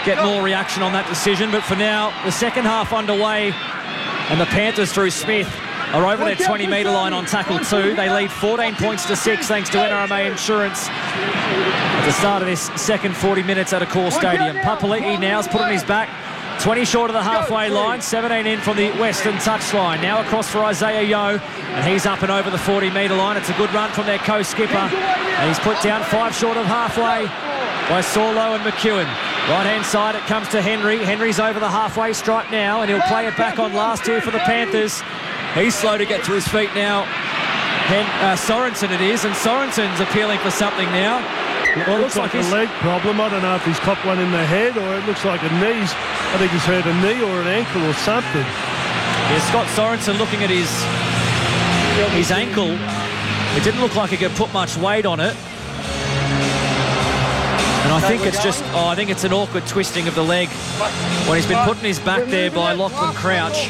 get more reaction on that decision. But for now, the second half underway, and the Panthers through Smith are over their 20-metre line on tackle 2. They lead 14 points to 6 thanks to NRMA Insurance at the start of this second 40 minutes at Accor Stadium. Papali'i now's put on his back, 20 short of the halfway line, 17 in from the western touchline. Now across for Isaiah Yeo, and he's up and over the 40-metre line. It's a good run from their co-skipper, and he's put down 5 short of halfway by Sorlo and McEwen. Right-hand side, it comes to Henry. Henry's over the halfway stripe now, and he'll play it back on last here for the Panthers. He's slow to get to his feet now. Sorensen it is, and Sorensen's appealing for something now. Well, it looks like a leg problem. I don't know if he's copped one in the head or it looks like a knee. I think he's hurt a knee or an ankle or something. Yeah, Scott Sorensen looking at his ankle. It didn't look like he could put much weight on it. And I think it's just, I think it's an awkward twisting of the leg when he's been put in his back there by Lachlan Crouch.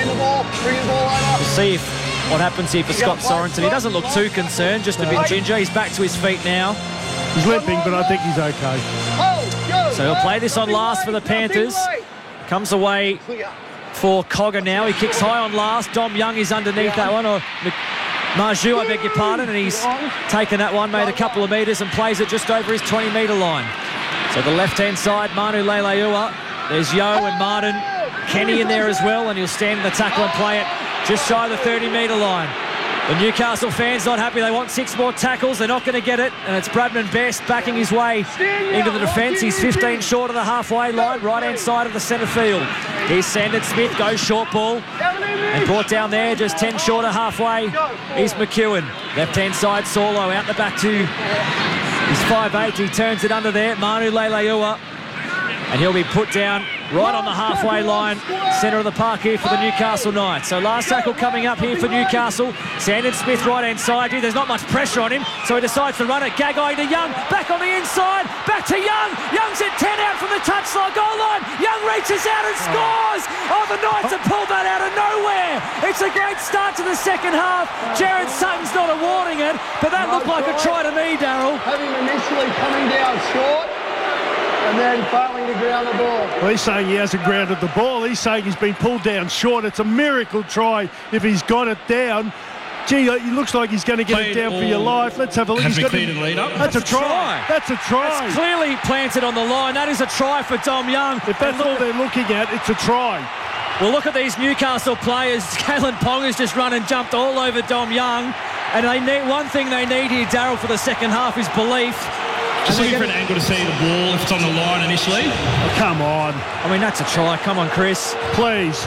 We'll see what happens here for Scott Sorensen. He doesn't look too concerned, just a bit ginger. He's back to his feet now. He's limping, but I think he's okay. So he'll play this on last for the Panthers. Comes away for Cogger now. He kicks high on last. Dom Young is underneath that one, or Marju, I beg your pardon, and he's taken that one, made a couple of metres and plays it just over his 20-metre line. So the left-hand side, Manu Leilua. There's Yeo and Martin. Kenny in there as well, and he'll stand in the tackle and play it just shy of the 30-metre line. The Newcastle fans not happy. They want 6 more tackles. They're not going to get it, and it's Bradman Best backing his way into the defence. He's 15 short of the halfway line, right-hand side of the centre field. Here's Sandon Smith, goes short ball, and brought down there, just 10 short of halfway. He's McEwen. Left-hand side, Sorlo out the back to his 5'8". He turns it under there, Manu Leilua, and he'll be put down right on the halfway line, centre of the park here for the Newcastle Knights. So last tackle coming up here for Newcastle. Sandon Smith right-hand side here. There's not much pressure on him, so he decides to run it. Gagai to Young, back on the inside, back to Young. Young's at 10 out from the touchline goal line. Young reaches out and scores. Oh, the Knights have pulled that out of nowhere. It's a great start to the second half. Jared Sutton's not awarding it, but that looked like a try to me, Daryl. Having initially coming down short, and then failing to ground the ball. Well, he's saying he hasn't grounded the ball. He's saying he's been pulled down short. It's a miracle try if he's got it down. Gee, he looks like he's going to get it down for your life. Let's have a look. Has been cleared and lead up. That's a try. That's a try. That's clearly planted on the line. That is a try for Dom Young. If that's all they're looking at, it's a try. Well, look at these Newcastle players. Kalen Pong has just run and jumped all over Dom Young. And they need one thing they need here, Daryl, for the second half is belief. Just looking for an angle to see the ball if it's on the line initially. Oh, come on. I mean, that's a try. Come on, Chris. Please.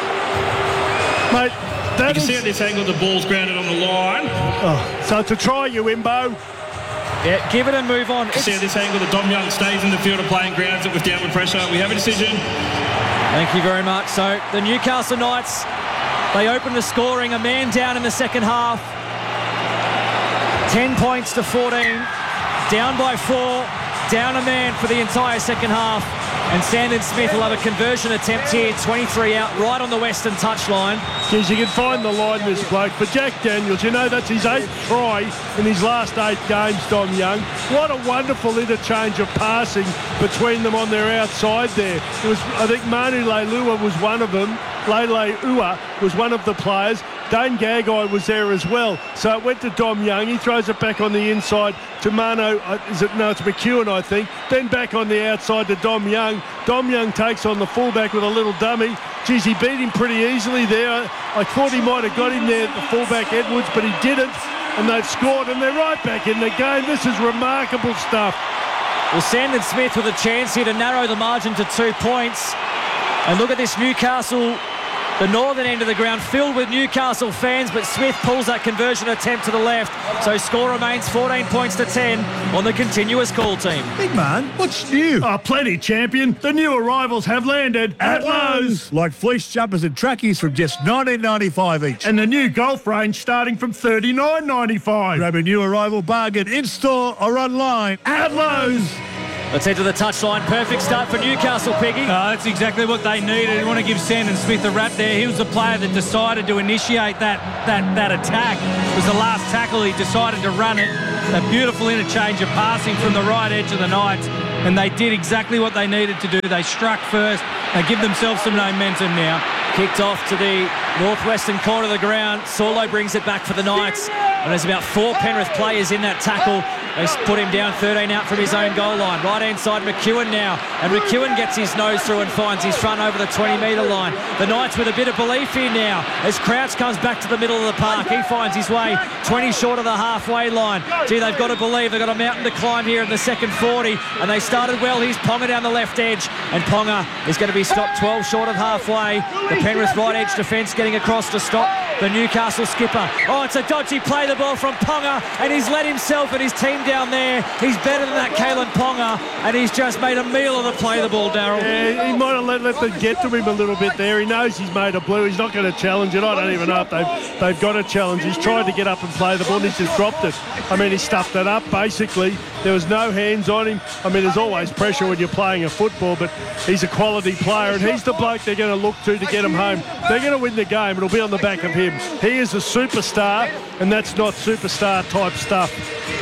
Mate, you can see at this angle the ball's grounded on the line. Oh, so it's a try, you Imbo. Yeah, give it and move on. You can see at this angle that Dom Young stays in the field of play and grounds it with downward pressure. We have a decision. Thank you very much. So the Newcastle Knights, they open the scoring. A man down in the second half. 10 points to 14. Down by 4, down a man for the entire second half. And Sandon Smith will have a conversion attempt here, 23 out, right on the western touchline. Geez, you can find the line, this bloke. For Jack Daniels, you know, that's his 8th try in his last 8 games, Dom Young. What a wonderful interchange of passing between them on their outside there. It was, I think Manu Leilua was one of them. Leilua was one of the players. Dane Gagai was there as well. So it went to Dom Young. He throws it back on the inside to Mano. It's McEwen, I think. Then back on the outside to Dom Young. Dom Young takes on the fullback with a little dummy. Geez, he beat him pretty easily there. I thought he might have got him there, the fullback Edwards, but he didn't. And they've scored, and they're right back in the game. This is remarkable stuff. Well, Sandon Smith with a chance here to narrow the margin to 2 points. And look at this Newcastle, the northern end of the ground filled with Newcastle fans, but Smith pulls that conversion attempt to the left. So score remains 14 points to 10 on the continuous call team. Big man, what's new? Oh, plenty, champion. The new arrivals have landed at Lowe's. Like fleece jumpers and trackies from just $19.95 each. And the new golf range starting from $39.95. Grab a new arrival bargain in-store or online at Lowe's. Let's head to the touchline. Perfect start for Newcastle, Peggy. That's exactly what they needed. You want to give Sandon Smith a rap there. He was the player that decided to initiate that attack. It was the last tackle. He decided to run it. A beautiful interchange of passing from the right edge of the Knights. and they did exactly what they needed to do. They struck first. They give themselves some momentum now. Kicked off to the northwestern corner of the ground. Saulo brings it back for the Knights. And there's about 4 Penrith players in that tackle. They put him down 13 out from his own goal line. Right-hand side, McEwen now. And McEwen gets his nose through and finds his front over the 20-metre line. The Knights with a bit of belief here now as Crouch comes back to the middle of the park. He finds his way 20 short of the halfway line. Gee, they've got to believe they've got a mountain to climb here in the second 40. And they started well. Here's Ponga down the left edge. And Ponga is going to be stopped 12 short of halfway. The Penrith right edge defence getting across to stop the Newcastle skipper. Oh, it's a dodgy play, the ball from Ponga, and he's let himself and his team down there. He's better than that Kalen Ponga, and he's just made a meal of the play the ball, Darryl. Yeah, he might have let them get to him a little bit there. He knows he's made a blue. He's not going to challenge it. I don't even know if they've got a challenge. He's tried to get up and play the ball, and he's just dropped it. I mean, he stuffed it up, basically. There was no hands on him. I mean, there's always pressure when you're playing a football, but he's a quality player, and he's the bloke they're going to look to get him home. They're going to win the game. It'll be on the back of him. He is a superstar, and that's not superstar type stuff.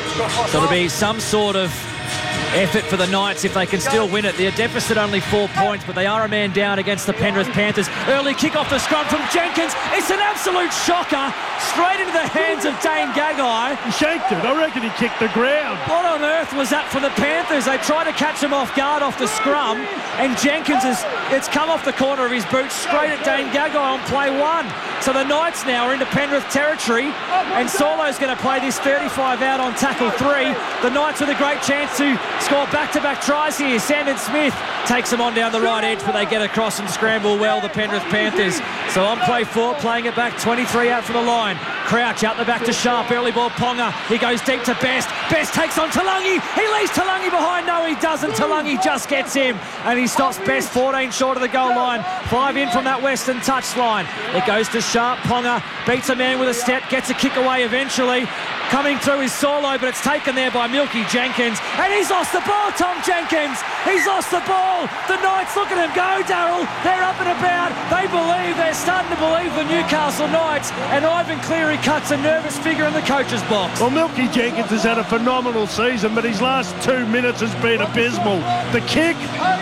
So it'll be some sort of effort for the Knights if they can still win it. They're deficit only 4 points, but they are a man down against the Penrith Panthers. Early kick off the scrum from Jenkins. It's an absolute shocker. Straight into the hands of Dane Gagai. He shanked it. I reckon he kicked the ground. What on earth was that for the Panthers? They tried to catch him off guard off the scrum, and Jenkins it's come off the corner of his boot straight at Dane Gagai on play 1. So the Knights now are into Penrith territory, and Saulo's going to play this 35 out on tackle 3. The Knights with a great chance to score back-to-back tries here. Sandon Smith takes them on down the right edge, but they get across and scramble well, the Penrith Panthers. So on play 4, playing it back, 23 out from the line. Crouch out the back to Sharp, early ball Ponga. He goes deep to Best. Best takes on Talangi. He leaves Talangi behind. No, he doesn't. Talangi just gets him, and he stops Best 14 short of the goal line. 5 in from that western touchline. It goes to Sharp. Ponga beats a man with a step, gets a kick away eventually. Coming through is Saulo, but it's taken there by Milky Jenkins. And he's lost the ball, Tom Jenkins. He's lost the ball. The Knights, look at him go, Darryl. They're up and about. They believe, they're starting to believe the Newcastle Knights. And Ivan Cleary cuts a nervous figure in the coach's box. Well, Milky Jenkins has had a phenomenal season, but his last 2 minutes has been abysmal. The kick,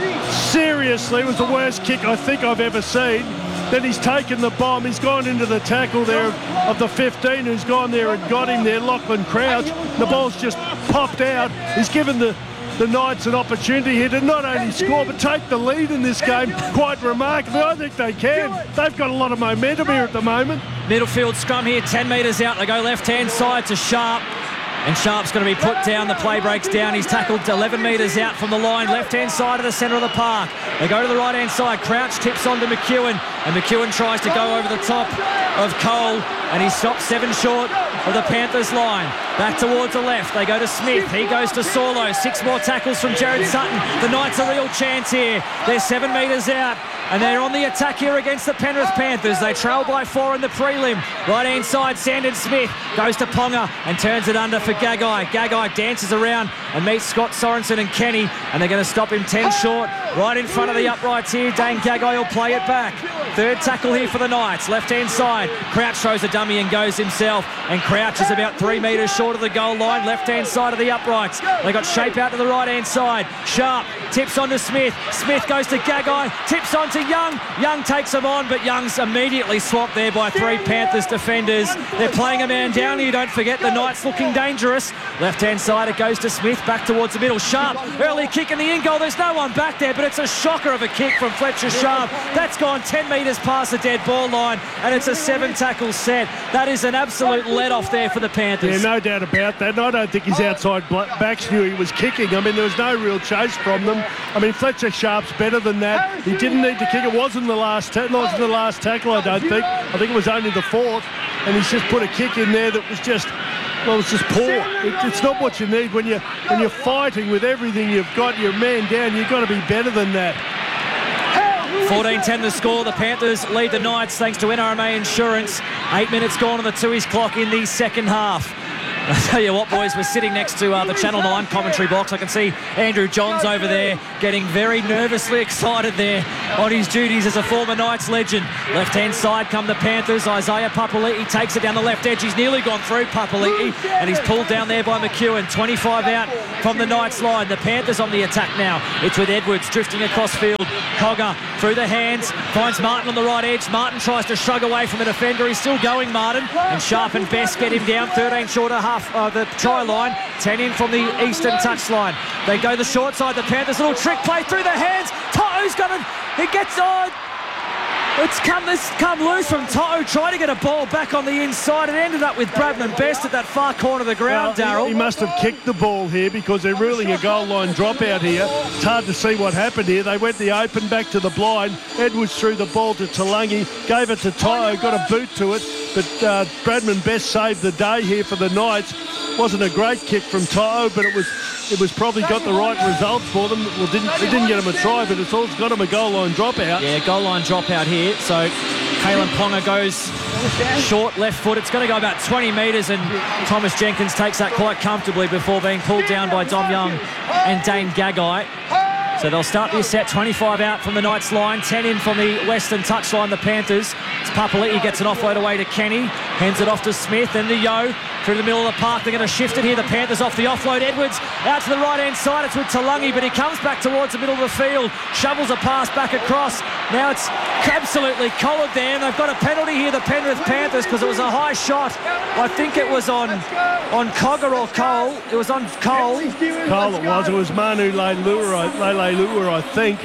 seriously, was the worst kick I think I've ever seen. Then he's taken the bomb. He's gone into the tackle there of the 15 who's gone there and got him there, Lachlan Crouch. The ball's just popped out. He's given the Knights an opportunity here to not only score but take the lead in this game quite remarkably. I think they can. They've got a lot of momentum here at the moment. Middlefield scrum here, 10 metres out. They go left-hand side to Sharp. And Sharp's going to be put down. The play breaks down. He's tackled 11 metres out from the line. Left-hand side of the centre of the park. They go to the right-hand side. Crouch tips on to McEwen. And McEwen tries to go over the top of Cole. And he stops 7 short of the Panthers line. Back towards the left. They go to Smith. He goes to Saulo. 6 more tackles from Jared Sutton. The Knights a real chance here. They're 7 metres out. And they're on the attack here against the Penrith Panthers. They trail by 4 in the prelim. Right-hand side, Sandon Smith goes to Ponga and turns it under for Gagai. Gagai dances around and meets Scott Sorensen and Kenny, and they're going to stop him 10 short. Right in front of the uprights here, Dane Gagai will play it back. 3rd tackle here for the Knights. Left-hand side, Crouch throws a dummy and goes himself, and Crouch is about 3 metres short of the goal line. Left-hand side of the uprights. They got shape out to the right-hand side. Sharp tips on to Smith. Smith goes to Gagai, tips on to Young. Young takes him on, but Young's immediately swamped there by 3 Panthers defenders. They're playing a man down here. Don't forget the Knights looking dangerous. Left-hand side, it goes to Smith, back towards the middle. Sharp, early kick in the in goal. There's no one back there, but it's a shocker of a kick from Fletcher Sharp. That's gone 10 metres past the dead ball line, and it's a 7-tackle set. That is an absolute let-off there for the Panthers. Yeah, no doubt about that. And I don't think his outside backs knew he was kicking. I mean, there was no real chase from them. I mean, Fletcher Sharp's better than that. He didn't need to kick. It wasn't the last tackle, I don't think. I think it was only the 4th, and he's just put a kick in there that was just, well, it's just poor. It's not what you need when you're fighting with everything you've got. You're a man down. You've got to be better than that. 14-10 the score. The Panthers lead the Knights thanks to NRMA Insurance. 8 minutes gone on the 2's clock in the second half. I tell you what, boys, we're sitting next to the Channel 9 commentary box. I can see Andrew Johns over there getting very nervously excited there on his duties as a former Knights legend. Left-hand side come the Panthers. Isaiah Papali'i takes it down the left edge. He's nearly gone through Papali'i, and he's pulled down there by McEwen. 25 out from the Knights line. The Panthers on the attack now. It's with Edwards drifting across field. Cogger through the hands, finds Martin on the right edge. Martin tries to shrug away from a defender. He's still going, Martin. And Sharp and Best get him down. 13 short of half the try line. 10 in from the eastern touchline. They go the short side. The Panthers little trick play through the hands. To'o's got it. He gets on. It's come loose from To'o, trying to get a ball back on the inside. It ended up with Bradman Best at that far corner of the ground, Darryl. He must have kicked the ball here because they're ruling a goal line dropout here. It's hard to see what happened here. They went the open back to the blind. Edwards threw the ball to Talangi, gave it to To'o, got a boot to it. But Bradman Best saved the day here for the Knights. Wasn't a great kick from To'o, but it was probably got the right results for them. Well, it didn't get him a try, but it's got him a goal line dropout. Yeah, goal line dropout here. So Kalen Ponga goes short left foot. It's going to go about 20 metres, and Thomas Jenkins takes that quite comfortably before being pulled down by Dom Young and Dane Gagai. So they'll start this set. 25 out from the Knights line, 10 in from the western touchline, the Panthers. It's Papali'i gets an offload away to Kenny, hands it off to Smith and to Yo. Through the middle of the park, they're going to shift it here. The Panthers off the offload. Edwards out to the right-hand side. It's with Talangi, but he comes back towards the middle of the field. Shovels a pass back across. Now it's absolutely collared there, and they've got a penalty here, the Penrith Panthers, because it was a high shot. I think it was on Cogger or Cole. It was on Cole. Cole it was. It was Manu Leilua, I think.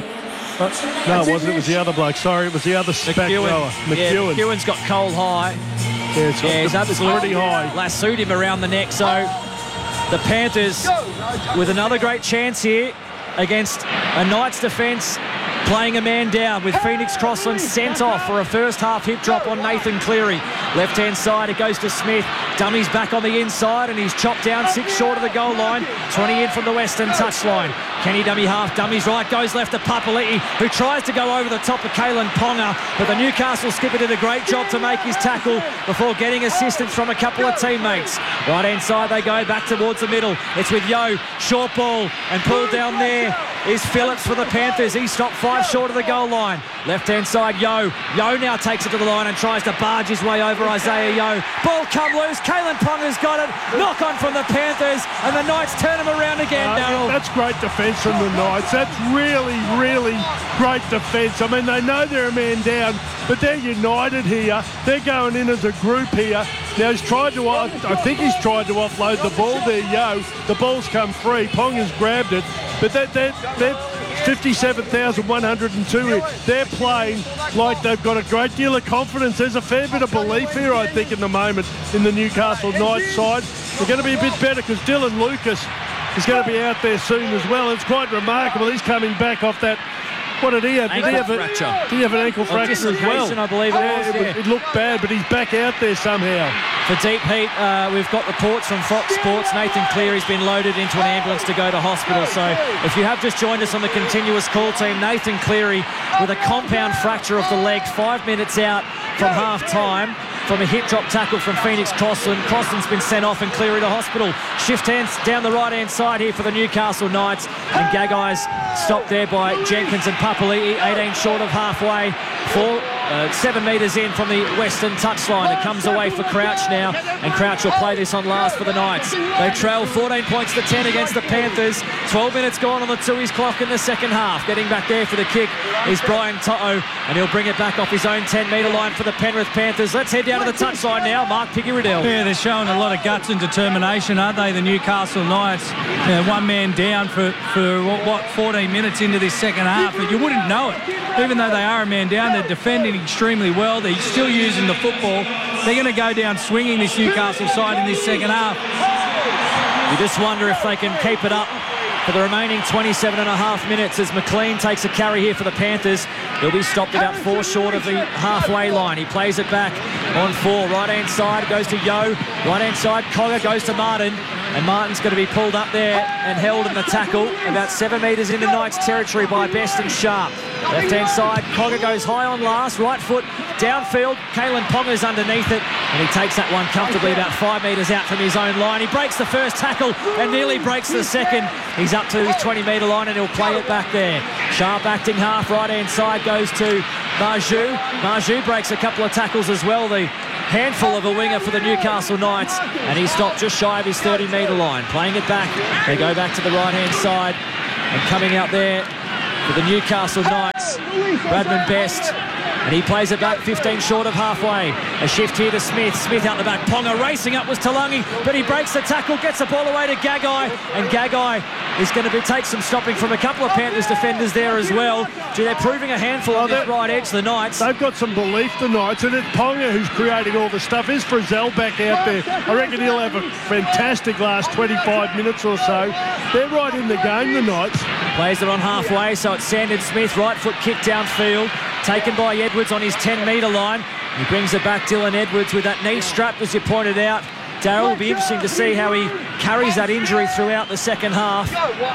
No, it wasn't. It was the other bloke. Sorry, it was the other back rower. McEwen. Yeah, McEwen's got Cole high. Yeah, he's absolutely pretty high. Lassoed him around the neck. So the Panthers with another great chance here against a Knights defence playing a man down with Phoenix Crossland sent off for a first half hip drop on Nathan Cleary. Left-hand side, it goes to Smith. Dummies back on the inside, and he's chopped down 6 short of the goal line. 20 in from the western touchline. Kenny dummy half, dummies right, goes left to Papali'i, who tries to go over the top of Kalen Ponga, but the Newcastle skipper did a great job to make his tackle before getting assistance from a couple of teammates. Right-hand side, they go back towards the middle. It's with Yo, short ball, and pulled down there is Phillips for the Panthers. He stopped 5 short of the goal line. Left-hand side, Yo. Yo now takes it to the line and tries to barge his way over Isaiah Yo. Ball come loose. Kalen Ponga's got it. Knock on from the Panthers, and the Knights turn him around again, Darryl. That's great defence from the Knights. That's really, really great defence. I mean, they know they're a man down, but they're united here. They're going in as a group here. Now, I think he's tried to offload the ball there, Yo. The ball's come free. Ponga's grabbed it, but they're 57,102. They're playing like they've got a great deal of confidence. There's a fair bit of belief here, I think, in the moment in the Newcastle Knights side. They're going to be a bit better because Dylan Lucas is going to be out there soon as well. It's quite remarkable. He's coming back off that. What did he have? Did he have an ankle fracture as well? I believe it was. Yeah. It looked bad, but he's back out there somehow. For deep heat, we've got reports from Fox Sports. Nathan Cleary's been loaded into an ambulance to go to hospital. So if you have just joined us on the continuous call team, Nathan Cleary with a compound fracture of the leg, 5 minutes out from half-time from a hip drop tackle from Phoenix Crossland. Crossland's been sent off and Cleary to hospital. Shift hands down the right-hand side here for the Newcastle Knights. And Gagai's stopped there by Jenkins and Papali'i, 18 short of halfway. 7 metres in from the western touchline. It comes away for Crouch now, and Crouch will play this on last for the Knights. They trail 14 points to 10 against the Panthers. 12 minutes gone on the Tooheys clock in the second half. Getting back there for the kick is Brian To'o, and he'll bring it back off his own 10-metre line for the Penrith Panthers. Let's head down to the touchline now. Mark Piggy-Riddell. Yeah, they're showing a lot of guts and determination, aren't they, the Newcastle Knights? One man down for 14 minutes into this second half, but you wouldn't know it. Even though they are a man down, they're defending extremely well. They're still using the football. They're going to go down swinging, this Newcastle side, in this second half. You just wonder if they can keep it up for the remaining 27.5 minutes as McLean takes a carry here for the Panthers. He'll be stopped about 4 short of the halfway line. He plays it back on 4. Right-hand side goes to Yo. Right-hand side, Cogger goes to Martin. And Martin's going to be pulled up there and held in the tackle about 7 metres into Knights territory by Best and Sharp. Left-hand side, Cogger goes high on last, right foot downfield. Kalen Ponga's underneath it, and he takes that one comfortably about 5 metres out from his own line. He breaks the first tackle and nearly breaks the second. He's up to his 20-metre line, and he'll play it back there. Sharp acting half, right-hand side goes to Marju. Marju breaks a couple of tackles as well, the handful of a winger for the Newcastle Knights, and he stopped just shy of his 30-metre line. Playing it back, they go back to the right-hand side, and coming out there for the Newcastle Knights, Bradman Best, and he plays it back 15 short of halfway. A shift here to Smith. Smith out the back. Ponga racing up was Talangi, but he breaks the tackle, gets the ball away to Gagai, and Gagai is going to take some stopping from a couple of Panthers defenders there as well. Gee, they're proving a handful on that right edge, the Knights. They've got some belief, the Knights, and it's Ponga who's creating all the stuff. Is Frizzell back out there? I reckon he'll have a fantastic last 25 minutes or so. They're right in the game, the Knights. Plays it on halfway, so it's Sandon Smith, right foot kick downfield, taken by Edwards on his 10-metre line. He brings it back, Dylan Edwards, with that knee strap, as you pointed out. Darryl, will be interesting to see how he carries that injury throughout the second half.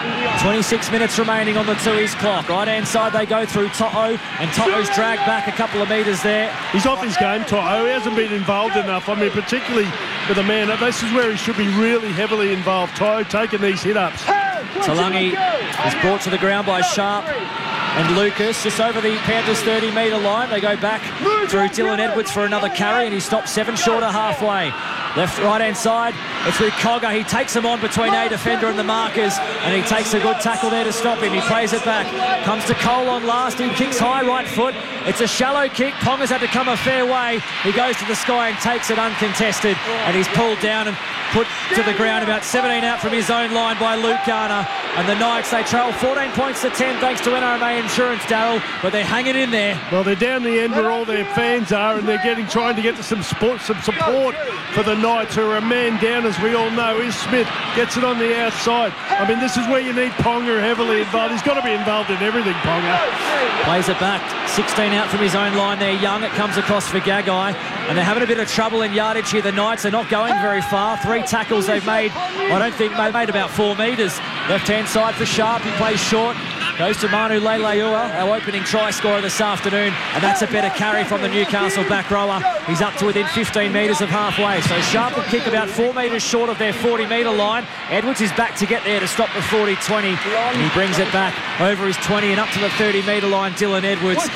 26 minutes remaining on the Tui's clock. Right-hand side they go through To'o, and To'o's dragged back a couple of metres there. He's off his game, To'o. He hasn't been involved enough. I mean, particularly with a man. This is where he should be really heavily involved. To'o taking these hit-ups. Talangi is brought to the ground by Sharp and Lucas, just over the Panthers' 30-metre line. They go back through Dylan Edwards for another carry, and he stops 7 short of halfway. Left, right-hand side, it's with Cogger. He takes him on between a defender and the markers, and he takes a good tackle there to stop him. He plays it back. Comes to Cole on last. He kicks high right foot. It's a shallow kick. Ponga's had to come a fair way. He goes to the sky and takes it uncontested, and he's pulled down and put to the ground about 17 out from his own line by Luke Garner. And the Knights, they trail 14 points to 10 thanks to NRMA Insurance, Darryl, but they're hanging in there. Well, they're down the end where all their fans are, and they're trying to get to some support for the Knights, who are a man down, as we all know. Is Smith gets it on the outside. I mean, this is where you need Ponga heavily involved. He's got to be involved in everything, Ponga. Plays it back, 16 out from his own line there. Young, it comes across for Gagai, and they're having a bit of trouble in yardage here. The Knights are not going very far. 3 tackles they've made. I don't think they've made about 4 metres. Left-hand side for Sharp. He plays short. Goes to Manu Leilua, our opening try scorer this afternoon, and that's a better carry from the Newcastle back rower. He's up to within 15 metres of halfway, so Sharp will kick about 4 metres short of their 40-metre line. Edwards is back to get there to stop the 40-20, and he brings it back over his 20 and up to the 30-metre line, Dylan Edwards.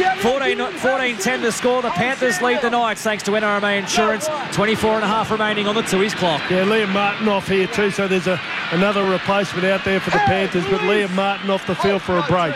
14-10 to score. The Panthers lead the Knights thanks to NRMA Insurance. 24.5 remaining on the Tui's clock. Yeah, Liam Martin off here too, so there's another replacement out there for the Panthers, but Liam Martin off the field for a break.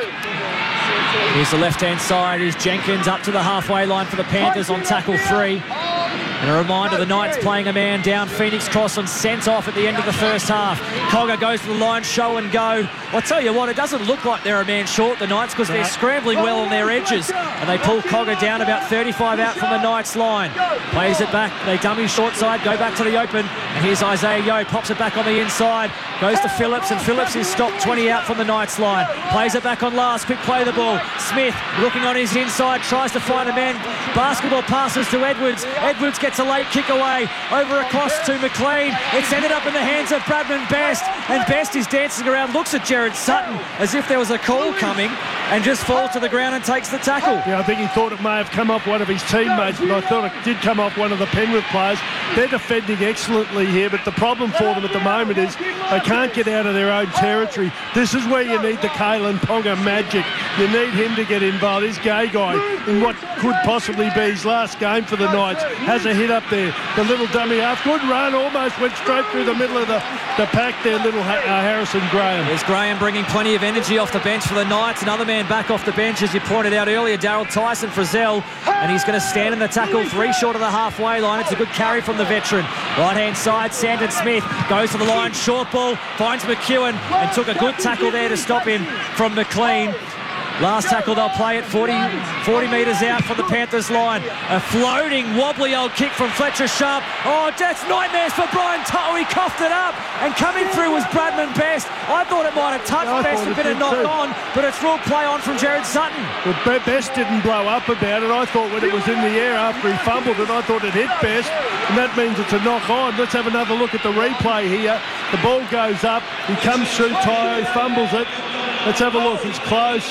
Here's the left-hand side. Here's Jenkins up to the halfway line for the Panthers on tackle 3. And a reminder, the Knights playing a man down. Phoenix Crossland sent off at the end of the first half. Cogger goes to the line, show and go. I'll tell you what, it doesn't look like they're a man short, the Knights, because they're scrambling well on their edges. And they pull Cogger down about 35 out from the Knights line. Plays it back. They dummy short side, go back to the open. And here's Isaiah Yeo, pops it back on the inside. Goes to Phillips, and Phillips is stopped 20 out from the Knights line. Plays it back on last, quick play the ball. Smith looking on his inside, tries to find a man. Basketball passes to Edwards. Edwards gets a late kick away, over across to McLean. It's ended up in the hands of Bradman Best, and Best is dancing around, looks at Jared Sutton as if there was a call coming, and just falls to the ground and takes the tackle. Yeah, I think he thought it may have come off one of his teammates, but I thought it did come off one of the Penrith players. They're defending excellently here, but the problem for them at the moment is they can't get out of their own territory. This is where you need the Kalen Ponga magic. You need him to get involved. His Gagai, in what could possibly be his last game for the Knights, has a hit up there. The little dummy half, good run, almost went straight through the middle of the pack there, little Harrison Graham. There's Graham bringing plenty of energy off the bench for the Knights. Another man back off the bench, as you pointed out earlier, Darryl Tyson Frizzell, and he's going to stand in the tackle 3 short of the halfway line. It's a good carry from the veteran. Right-hand side, Sandon Smith goes to the line, short ball, finds McEwen, and took a good tackle there to stop him from McLean. Last tackle, they'll play it 40 metres out from the Panthers line. A floating, wobbly old kick from Fletcher Sharp. Oh, that's nightmares for Brian Tuttle. He coughed it up, and coming through was Bradman Best. I thought it might have touched Best, a bit of knock on, but it's real play on from Jared Sutton. Well, Best didn't blow up about it. I thought when it was in the air after he fumbled it, I thought it hit Best, and that means it's a knock on. Let's have another look at the replay here. The ball goes up, he comes through, Tyro fumbles it. Let's have a look, it's close.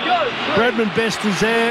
Bradman Best is there.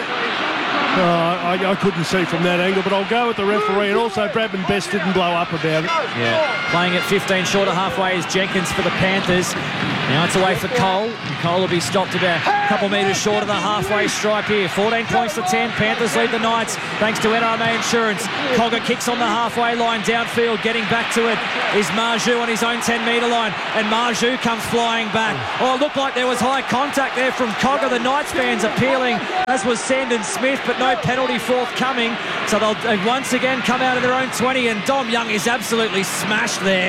I couldn't see from that angle, but I'll go with the referee. And also, Bradman Best didn't blow up about it. Yeah, playing at 15 short of halfway is Jenkins for the Panthers. Now it's away for Cole. Cole will be stopped about a couple metres short of the halfway stripe here. 14 points to 10. Panthers lead the Knights thanks to NRMA Insurance. Cogger kicks on the halfway line downfield. Getting back to it is Marju on his own 10-metre line. And Marju comes flying back. Oh, it looked like there was high contact there from Cogger. The Knights fans appealing, as was Sandon Smith, but no penalty forthcoming. So they'll once again come out of their own 20, and Dom Young is absolutely smashed there.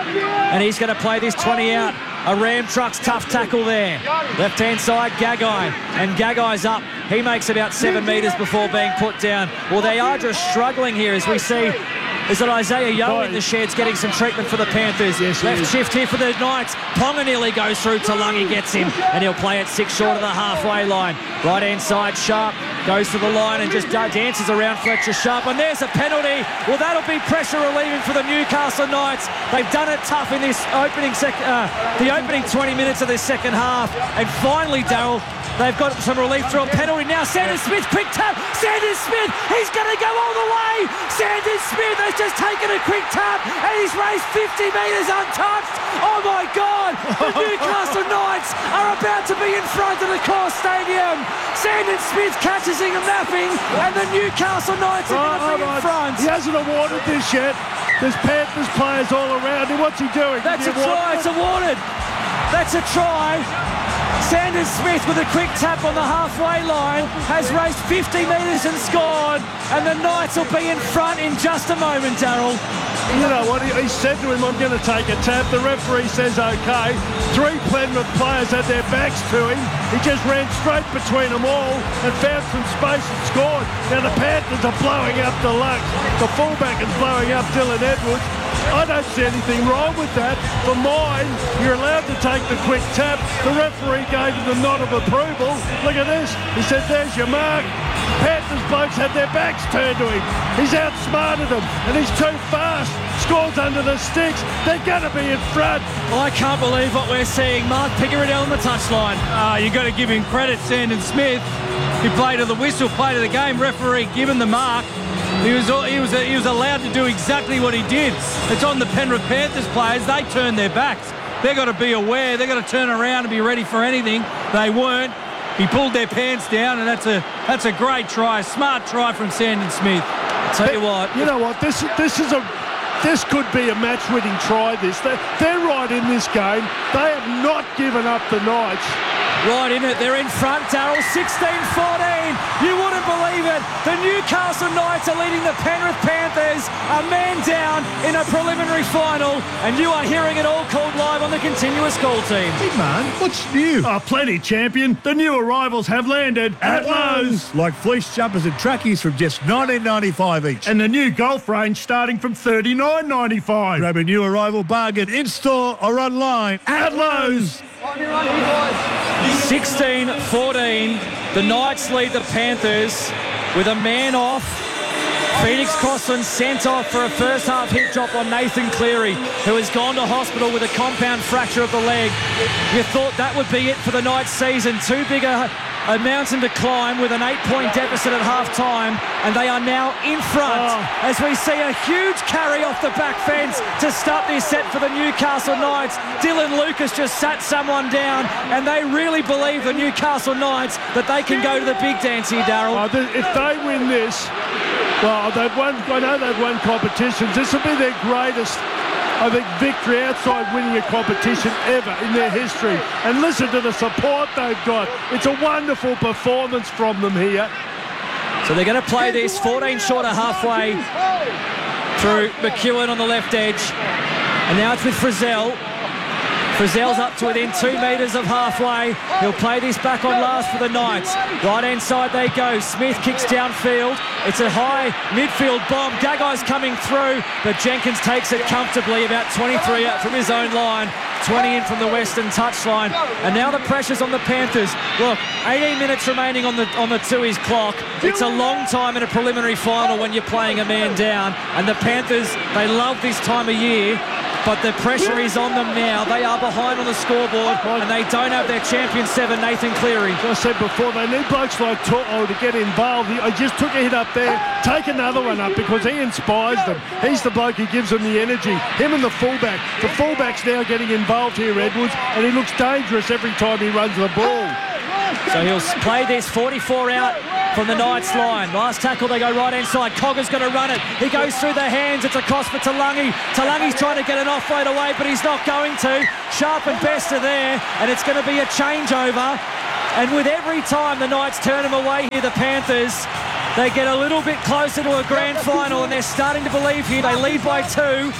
And he's going to play this 20 out. A Ram Trucks tough tackle there. Left-hand side, Gagai. And Gagai's up. He makes about 7 metres before being put down. Well, they are just struggling here, as we see. Is it Isaiah Yeo in the sheds getting some treatment for the Panthers? Yes, left shift here for the Knights. Ponga nearly goes through. Talangi gets him, and he'll play it 6 short of the halfway line. Right-hand side, Sharp goes to the line and just dances around Fletcher Sharp. And there's a penalty. Well, that'll be pressure relieving for the Newcastle Knights. They've done it tough in this opening the opening 20 minutes of this second half. And finally, Darryl, they've got some relief through a penalty. Now Sandon Smith, quick tap. Sandon Smith, he's going to go all the way. Sandon Smith has just taken a quick tap and he's raced 50 metres untouched. Oh my God, the Newcastle Knights are about to be in front of the Core Stadium. Sandon Smith catches him napping and the Newcastle Knights are going to be in front. He hasn't awarded this yet. There's Panthers players all around him. What's he doing? That's a try, it's awarded. That's a try. Sandon Smith with a quick tap on the halfway line has raced 50 metres and scored, and the Knights will be in front in just a moment, Darryl. You know what? He said to him, I'm going to take a tap. The referee says OK. 3 Penrith players had their backs to him. He just ran straight between them all and found some space and scored. Now the Panthers are blowing up Deluxe. The fullback is blowing up Dylan Edwards. I don't see anything wrong with that. For mine, you're allowed to take the quick tap. The referee gave him the nod of approval. Look at this. He said, there's your mark. Panthers blokes had their backs turned to him. He's outsmarted them, and he's too fast. Scores under the sticks. They're going to be in front. I can't believe what we're seeing. Mark Pickerill on the touchline. You've got to give him credit, Sandon Smith. He played to the whistle, played to the game. Referee given the mark. He was allowed to do exactly what he did. It's on the Penrith Panthers players. They turned their backs. They've got to be aware. They've got to turn around and be ready for anything. They weren't. He pulled their pants down, and that's a great try, a smart try from Sandon Smith. I'll tell you what. You know what? This could be a match-winning try. They're right in this game. They have not given up the Knights. Right in it. They're in front, Darryl. 16-14. You wouldn't believe it. The Newcastle Knights are leading the Penrith Panthers a man down in a preliminary final, and you are hearing it all called live on the Continuous Call team. Hey man, what's new? Oh, plenty, champion. The new arrivals have landed at Lowe's. Like fleece jumpers and trackies from just $19.95 each. And the new golf range starting from $39.95. Grab a new arrival bargain in-store or online At Lowe's. 16-14. The Knights lead the Panthers with a man off. Phoenix Crossland sent off for a first half hip drop on Nathan Cleary, who has gone to hospital with a compound fracture of the leg. You thought that would be it for the Knights season. Too big a mountain to climb with an 8-point deficit at half-time, and they are now in front as we see a huge carry off the back fence to start this set for the Newcastle Knights. Dylan Lucas just sat someone down, and they really believe, the Newcastle Knights, that they can go to the big dance here, Darryl. If they win this, well, I know they've won competitions. This will be their greatest, I think, victory outside winning a competition ever in their history. And listen to the support they've got. It's a wonderful performance from them here. So they're going to play this 14 short of halfway through McEwen on the left edge. And now it's with Frizzell. Frizzell's up to within 2 metres of halfway. He'll play this back on last for the Knights. Right-hand side they go. Smith kicks downfield. It's a high midfield bomb. Gagai's coming through, but Jenkins takes it comfortably, about 23 out from his own line. 20 in from the Western touchline. And now the pressure's on the Panthers. Look, 18 minutes remaining on the Tui's clock. It's a long time in a preliminary final when you're playing a man down. And the Panthers, they love this time of year. but the pressure is on them now. They are behind on the scoreboard, and they don't have their champion 7, Nathan Cleary. As I said before, they need blokes like To'o to get involved. I just took a hit up there. Take another one up because he inspires them. He's the bloke who gives them the energy. Him and the fullback. The fullback's now getting involved here, Edwards, and he looks dangerous every time he runs the ball. So he'll play this 44 out from the Knights line. Last tackle, they go right inside. Cogger's going to run it. He goes through the hands. It's across for Talangi. Talangi's trying to get an offload away, but he's not going to. Sharp and Best are there, and it's going to be a changeover. And with every time the Knights turn him away here, the Panthers, they get a little bit closer to a grand final, and they're starting to believe here. They lead by 2.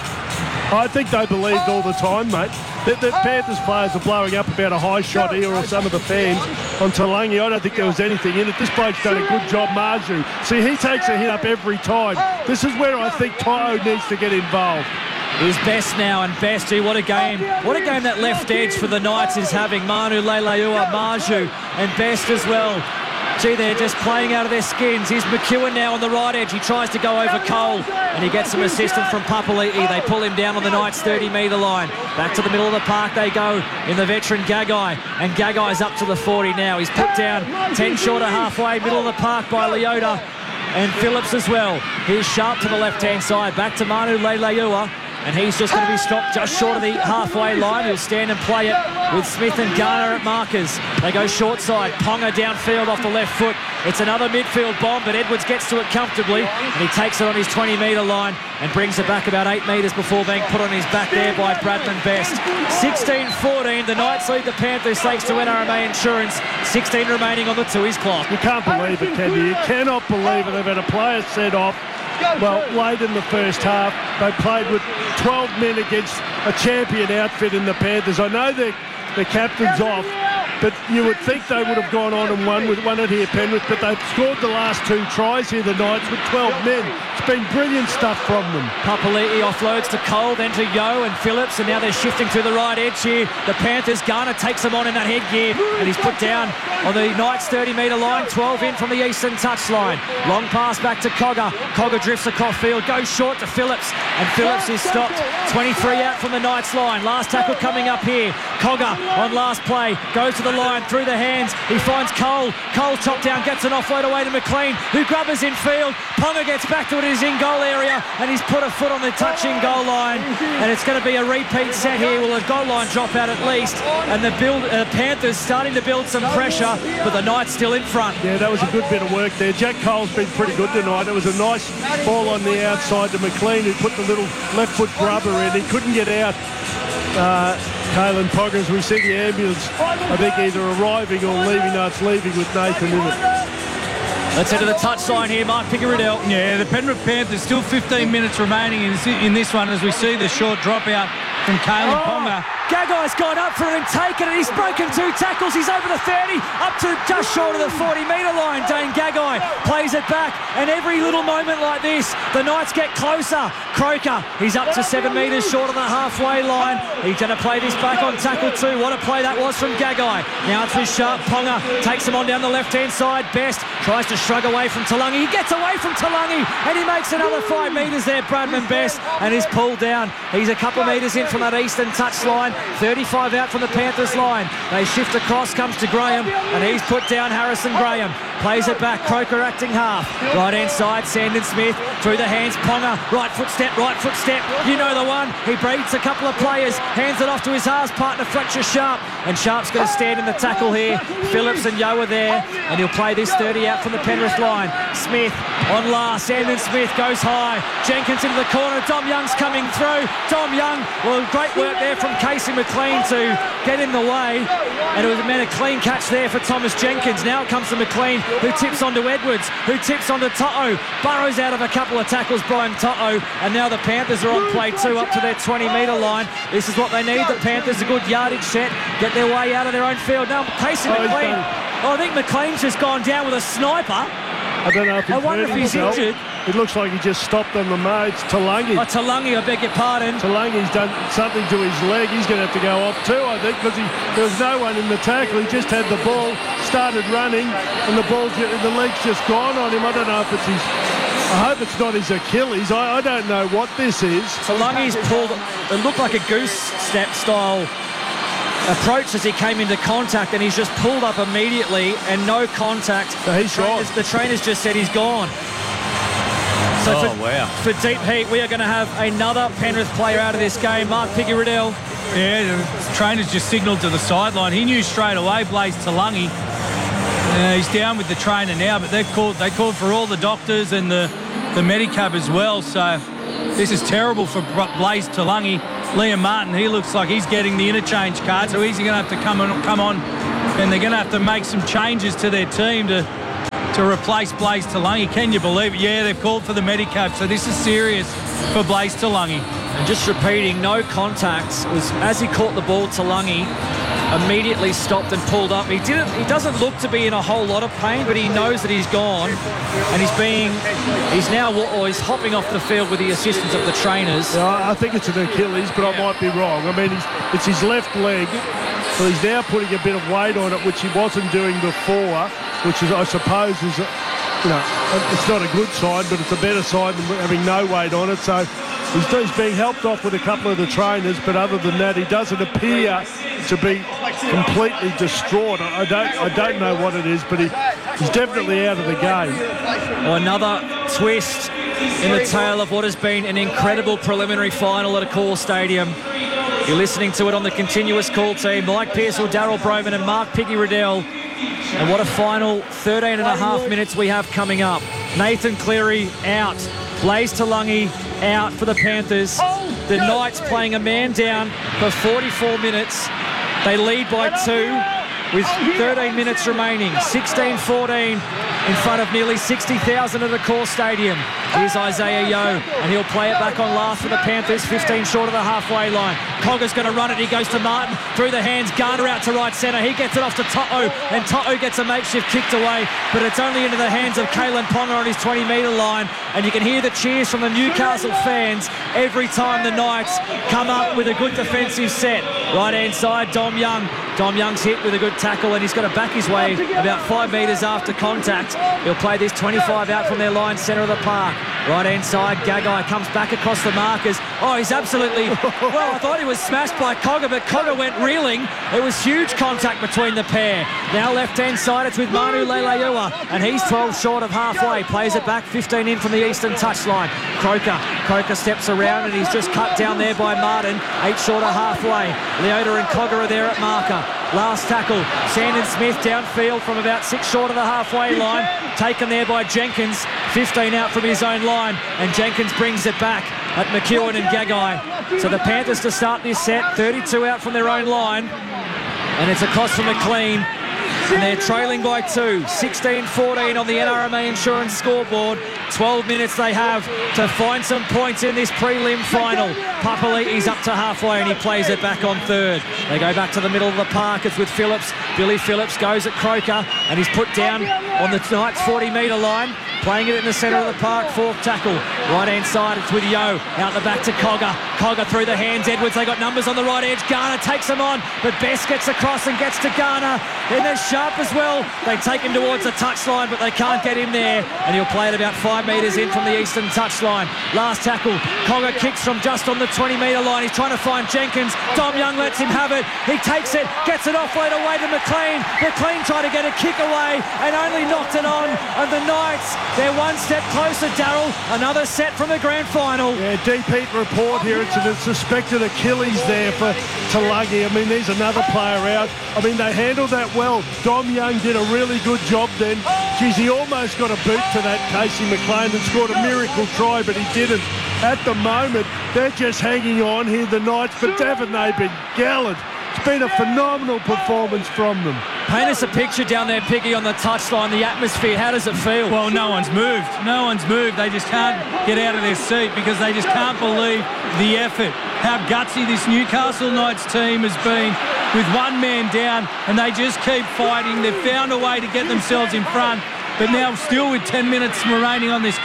I think they believed all the time, mate. The Panthers players are blowing up about a high shot here, or some of the fans on Talangi. I don't think there was anything in it. This bloke's done a good job, Marju. See, he takes a hit up every time. This is where I think To'o needs to get involved. Here's Best now, and Best, what a game. What a game that left edge for the Knights is having. Manu Leilua, Marju, and Best as well. Gee, they're just playing out of their skins. Here's McEwen now on the right edge. He tries to go over Cole, and he gets some assistance from Papali'i. They pull him down on the Knights' 30-metre line. Back to the middle of the park they go in the veteran Gagai, and Gagai's up to the 40 now. He's put down 10 short of halfway, middle of the park by Leota and Phillips as well. Here's Sharp to the left-hand side. Back to Manu Leilua. And he's just going to be stopped just short of the halfway line. He'll stand and play it with Smith and Garner at markers. They go short side. Ponga downfield off the left foot. It's another midfield bomb, but Edwards gets to it comfortably, and he takes it on his 20-metre line and brings it back about 8 metres before being put on his back there by Bradman Best. 16-14. The Knights lead the Panthers thanks to NRMA Insurance. 16 remaining on the Tooheys clock. You can't believe it, can you? You cannot believe it. They've had a player set off. Well, late in the first half, they played with 12 men against a champion outfit in the Panthers. I know the captain's off, but you would think they would have gone on and won it here, Penrith, but they've scored the last 2 tries here, the Knights, with 12 men. It's been brilliant stuff from them. Papali'i offloads to Cole, then to Yo and Phillips, and now they're shifting to the right edge here. The Panthers, Garner takes them on in that headgear, and he's put down on the Knights' 30-metre line, 12 in from the eastern touchline. Long pass back to Cogger. Cogger drifts across field, goes short to Phillips, and Phillips is stopped. 23 out from the Knights' line. Last tackle coming up here. Cogger on last play, goes to the line, through the hands. He finds Cole. Cole chopped down, gets an offload away to McLean, who grubbers in field. Ponga gets back to it in his in-goal area, and he's put a foot on the touching goal line, and it's going to be a repeat set here. Will a goal line drop out at least, and the Panthers starting to build some pressure, but the Knights still in front. Yeah, that was a good bit of work there. Jack Cole's been pretty good tonight. It was a nice ball on the outside to McLean, who put the little left foot grubber in. He couldn't get out. Kalen Ponga, as we see the ambulance, I think either arriving or leaving. No, it's leaving with Nathan in it. Let's head to the touchline here, Mark Pickeriddell. Yeah, the Penrith Panthers still 15 minutes remaining in this one as we see the short dropout from Kalen Ponga. Gagai's gone up for it and taken it. He's broken 2 tackles. He's over the 30, up to just short of the 40-metre line. Dane Gagai plays it back, and every little moment like this, the Knights get closer. Croker, he's up to 7 metres short of the halfway line. He's going to play this back on tackle 2. What a play that was from Gagai. Now it's with Sharp. Ponga takes him on down the left-hand side. Best tries to shrug away from Talangi. He gets away from Talangi, and he makes another 5 metres there, Bradman Best, and he's pulled down. He's a couple of metres in from that eastern touch line. 35 out from the Panthers line. They shift across, comes to Graham, and he's put down Harrison Graham. Plays it back, Croker acting half. Right hand side, Sandon Smith through the hands, Ponga, right foot step. You know the one. He beats a couple of players, hands it off to his halves partner, Fletcher Sharp, and Sharp's going to stand in the tackle here. Phillips and Yo are there, and he'll play this 30 out from the Penrith line. Smith on last, Sandon Smith goes high. Jenkins into the corner, Dom Young's coming through. Dom Young, well, great work there from Casey McLean to get in the way, and it was meant a clean catch there for Thomas Jenkins. Now it comes to McLean, who tips onto Edwards, who tips onto To'o. Burrows out of a couple of tackles, Brian To'o, and now the Panthers are on play 2 up to their 20-metre line. This is what they need. The Panthers, a good yardage set, get their way out of their own field. Now Casey McLean, I think McLean's just gone down with a sniper. I don't know if I wonder if he's injured. It looks like he just stopped on the mark. It's Talangi. Oh, Talangi, I beg your pardon. Talangi's done something to his leg. He's going to have to go off too, I think, because there was no one in the tackle. He just had the ball, started running, and the leg's just gone on him. I don't know if it's his I hope it's not his Achilles. I don't know what this is. Talungi's pulled, it looked like a goose step style approach as he came into contact, and he's just pulled up immediately and no contact. So he's gone. The trainers just said he's gone. So for deep heat, we are going to have another Penrith player out of this game, Mark Piggy-Riddell. Yeah, the trainer's just signalled to the sideline. He knew straight away, Blaze Talungi. He's down with the trainer now, but they called for all the doctors and the Medicab as well. So this is terrible for Blaze Talungi. Liam Martin, he looks like he's getting the interchange card, so he's going to have to come on, and they're going to have to make some changes to their team to replace Blaze Talungi. Can you believe it? Yeah, they've called for the Medicab, so this is serious for Blaze Talungi. And just repeating, no contact. It was as he caught the ball, Talungi immediately stopped and pulled up. He doesn't look to be in a whole lot of pain, but he knows that he's gone, and he's hopping off the field with the assistance of the trainers. Yeah, I think it's an Achilles, but I might be wrong. I mean, it's his left leg, so he's now putting a bit of weight on it, which he wasn't doing before, which is, I suppose, is it's not a good sign, but it's a better sign than having no weight on it. So he's being helped off with a couple of the trainers, but other than that, he doesn't appear to be completely distraught. I don't know what it is, but he's definitely out of the game. Well, another twist in the tail of what has been an incredible preliminary final at Accor Stadium. You're listening to it on the continuous call team. Mike Pearsall, Daryl Broman and Mark Piggy-Riddell. And what a final 13 and a half minutes we have coming up. Nathan Cleary out. Blaze Talungi out for the Panthers. The Knights playing a man down for 44 minutes. They lead by 2 with 13 minutes remaining. 16-14 in front of nearly 60,000 at Accor Stadium. Here's Isaiah Yeo, and he'll play it back on last for the Panthers, 15 short of the halfway line. Cogger's going to run it. He goes to Martin, through the hands. Garner out to right centre. He gets it off to To'o, and To'o gets a makeshift kicked away, but it's only into the hands of Kalen Ponga on his 20-metre line, and you can hear the cheers from the Newcastle fans every time the Knights come up with a good defensive set. Right-hand side, Dom Young. Dom Young's hit with a good tackle, and he's got to back his way about 5 metres after contact. He'll play this 25 out from their line, centre of the park. Right-hand side, Gagai comes back across the markers. Oh, he's absolutely... Well, I thought he was smashed by Cogger, but Cogger went reeling. It was huge contact between the pair. Now left-hand side, it's with Manu Leilua, and he's 12 short of halfway. Plays it back, 15 in from the eastern touchline. Croker steps around, and he's just cut down there by Martin. 8 short of halfway. Leota and Cogger are there at marker. Last tackle, Sandon Smith downfield from about 6 short of the halfway line. Taken there by Jenkins, 15 out from his own line, and Jenkins brings it back at McEwen and Gagai. So the Panthers to start this set, 32 out from their own line, and it's across from McLean, and they're trailing by 2, 16-14 on the NRMA Insurance scoreboard. 12 minutes they have to find some points in this prelim final. Papali'i's up to halfway, and he plays it back on third. They go back to the middle of the park. It's with Phillips. Billy Phillips goes at Croker, and he's put down on the Knights' 40-metre line. Playing it in the centre of the park, fourth tackle. Right-hand side, it's with Yeo. Out the back to Cogger. Cogger through the hands. Edwards, they got numbers on the right edge. Garner takes them on, but Best gets across and gets to Garner. Then there's Sharp as well. They take him towards the touchline, but they can't get him there. And he'll play it about 5 metres in from the eastern touchline. Last tackle. Cogger kicks from just on the 20-metre line. He's trying to find Jenkins. Dom Young lets him have it. He takes it, gets it off late away to McLean. McLean tried to get a kick away and only knocked it on. And the Knights, they're one step closer, Daryl. Another set from the grand final. Yeah, deep heat report here. It's a suspected Achilles there for Talungi. I mean, there's another player out. I mean, they handled that well. Dom Young did a really good job then. Geez, he almost got a boot to that Casey McLean and scored a miracle try, but he didn't. At the moment, they're just hanging on here, the Knights, but haven't they been gallant? It's been a phenomenal performance from them. Paint us a picture down there, Piggy, on the touchline, the atmosphere. How does it feel? Well, no one's moved. No one's moved. They just can't get out of their seat because they just can't believe the effort. How gutsy this Newcastle Knights team has been with one man down, and they just keep fighting. They've found a way to get themselves in front. But now, still with 10 minutes remaining on this clock,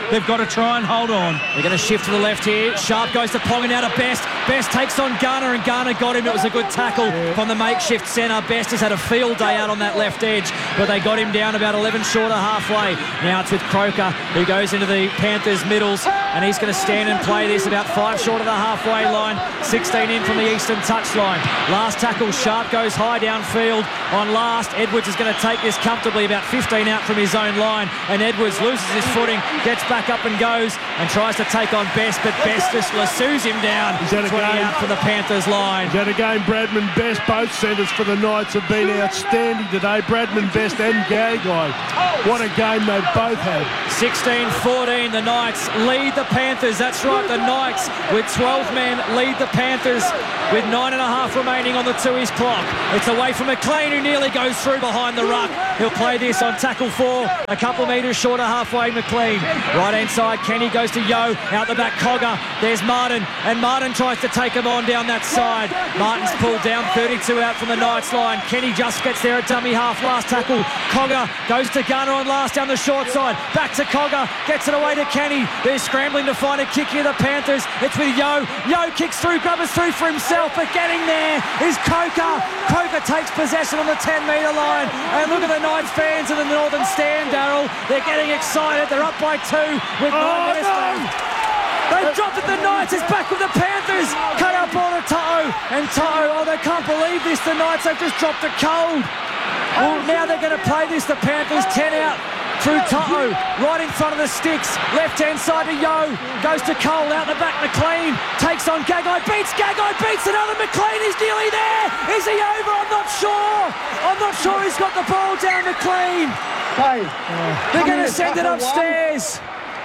they've got to try and hold on. They're going to shift to the left here. Sharp goes to Ponga now to Best. Best takes on Garner, and Garner got him. It was a good tackle from the makeshift centre. Best has had a field day out on that left edge, but they got him down about 11 short of halfway. Now it's with Croker, who goes into the Panthers' middles, and he's going to stand and play this about 5 short of the halfway line. 16 in from the eastern touchline. Last tackle, Sharp goes high downfield on last. Edwards is going to take this comfortably about 15 out from his own line, and Edwards loses his footing, gets back up and goes and tries to take on Best, but Best just lassoes him down. 20 out for the Panthers line. Is that a game? Bradman, Best, both centres for the Knights have been outstanding today. Bradman, Best and Gagai. What a game they've both had. 16-14, the Knights lead the Panthers. That's right, the Knights with 12 men lead the Panthers with 9.5 remaining on the 2's clock. It's away from McLean, who nearly goes through behind the ruck. He'll play this on tackle 4, a couple metres short of halfway. McLean right-hand side, Kenny goes to Yo, out the back Cogger. There's Martin, and Martin tries to take him on down that side. Martin's pulled down, 32 out from the Knights line. Kenny just gets there at dummy half. Last tackle, Cogger goes to Garner on last down the short side. Back to Cogger, gets it away to Kenny. They're scrambling to find a kick here, the Panthers. It's with Yo. Yo kicks through, Grubbers through for himself, but getting there is Coker. Coker takes possession on the 10-metre line. And look at the Knights fans in the northern stand, Darryl. They're getting excited. They're up by 2 with 9 minutes left. They've dropped it, the Knights. It's back with the Panthers. Cut out ball to To'o. And To'o, they can't believe this. The Knights, they've just dropped it cold. Well, now they're going to play this. The Panthers 10 out through To'o, right in front of the sticks. Left-hand side to Yo. Goes to Cole, out the back McLean. Takes on Gagai, beats another. McLean is nearly there. Is he over? I'm not sure. I'm not sure he's got the ball down, McLean. Hey, they're going to send it upstairs.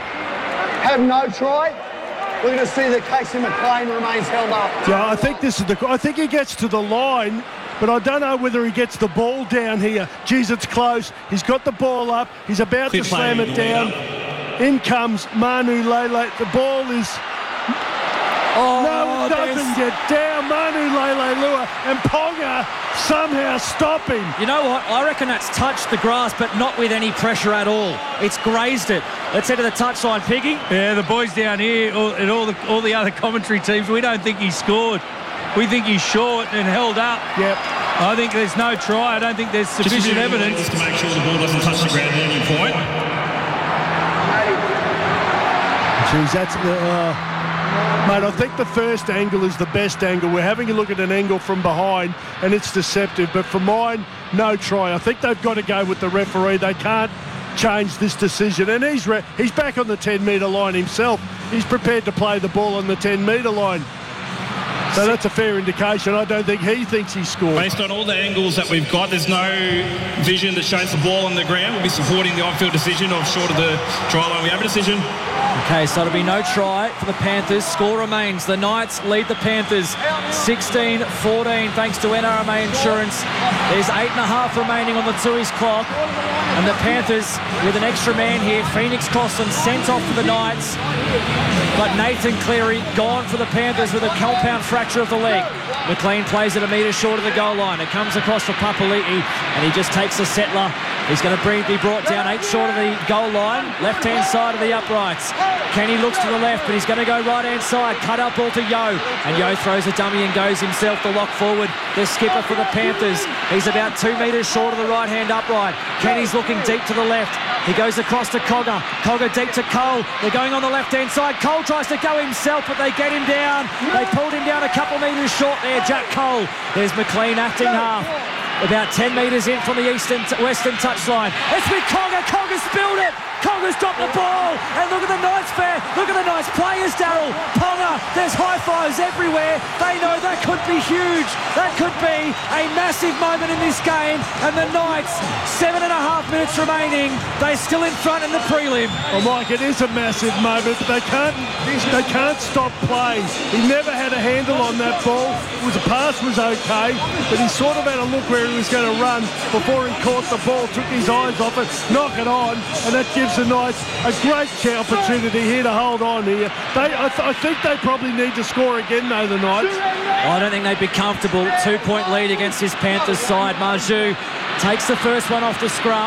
Have no try. We're going to see that Casey McLean remains held up. Yeah, I think this is I think he gets to the line, but I don't know whether he gets the ball down here. Geez, it's close. He's got the ball up. He's about to slam it down. In comes Manu Lele. The ball is... no, it doesn't get down. Manu Lele-Lua and Ponga somehow stop him. You know what? I reckon that's touched the grass, but not with any pressure at all. It's grazed it. Let's head to the touchline, Piggy. Yeah, the boys down here and all the other commentary teams, we don't think he scored. We think he's short and held up. Yep. I think there's no try. I don't think there's sufficient evidence. Just to make sure the ball doesn't touch the ground at any point. Jeez, that's... mate, I think the first angle is the best angle. We're having a look at an angle from behind, and it's deceptive. But for mine, no try. I think they've got to go with the referee. They can't change this decision. And he's back on the 10-metre line himself. He's prepared to play the ball on the 10-metre line. So that's a fair indication. I don't think he thinks he scored. Based on all the angles that we've got, there's no vision that shows the ball on the ground. We'll be supporting the on-field decision of short of the try line. We have a decision. Okay, so it'll be no try for the Panthers. Score remains. The Knights lead the Panthers 16-14 thanks to NRMA Insurance. There's 8.5 remaining on the 2's clock. And the Panthers with an extra man here. Phoenix Crossland sent off for the Knights. But Nathan Cleary gone for the Panthers with a compound fracture of the leg. McLean plays it a metre short of the goal line. It comes across for Papali'i, and he just takes a settler. He's going to be brought down 8 short of the goal line, left-hand side of the uprights. Kenny looks to the left, but he's going to go right-hand side. Cut out ball to Yo, and Yo throws a dummy and goes himself to lock forward. The skipper for the Panthers. He's about 2 metres short of the right-hand upright. Kenny's looking deep to the left. He goes across to Cogger. Cogger deep to Cole. They're going on the left-hand side. Cole tries to go himself, but they get him down. They pulled him down a couple metres short there, Jack Cole. There's McLean acting half. About 10 metres in from the western touchline. It's with Cogger. Cogger spilled it. Cogger's dropped the ball. And look at the Knights fair. Look at the Knights players, Darryl. Ponga, there's high fives everywhere. They know that could be huge. That could be a massive moment in this game. And the Knights, 7.5 minutes remaining. They're still in front in the prelim. Well, Mike, it is a massive moment, but they can't stop play. He never had a handle on that ball. The pass was okay, but he sort of had a look where he was going to run before he caught the ball, took his eyes off it, knock it on, and that gives the Knights a great opportunity here to hold on here. I think they probably need to score again, though, the Knights. I don't think they'd be comfortable. 2-point lead against this Panthers side. Marju takes the first one off the scrum.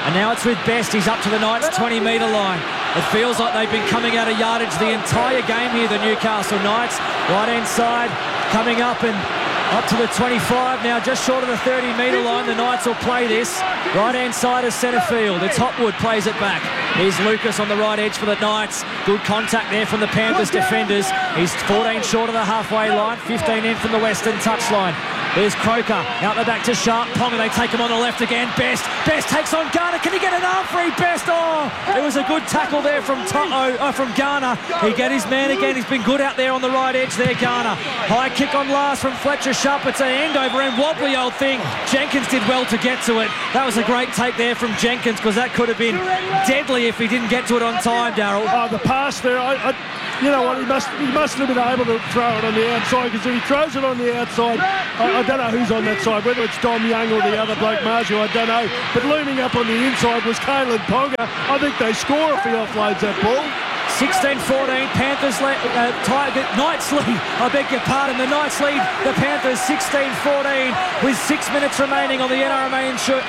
And now it's with Best. He's up to the Knights' 20-metre line. It feels like they've been coming out of yardage the entire game here, the Newcastle Knights. Right-hand side, coming up and up to the 25 now, just short of the 30-metre line. The Knights will play this. Right-hand side is centre field. It's Hopwood, plays it back. Here's Lucas on the right edge for the Knights. Good contact there from the Panthers defenders. He's 14 short of the halfway line, 15 in from the western touchline. There's Croker, out the back to Sharp. Ponga, they take him on the left again. Best takes on Garner. Can he get an arm free? Best, it was a good tackle there from Garner. He get his man again. He's been good out there on the right edge there, Garner. High kick on last from Fletcher Sharp. It's a hand over and wobbly old thing. Jenkins did well to get to it. That was a great take there from Jenkins, because that could have been deadly if he didn't get to it on time, Darryl. Oh, the pass there, you know what, he must have been able to throw it on the outside, because if he throws it on the outside, I don't know who's on that side, whether it's Dom Young or the other bloke, Marju, I don't know. But looming up on the inside was Kalyn Ponga. I think they score if he offloads that ball. 16-14, Panthers Knights lead. I beg your pardon, the Knights lead the Panthers 16-14 with 6 minutes remaining on the NRMA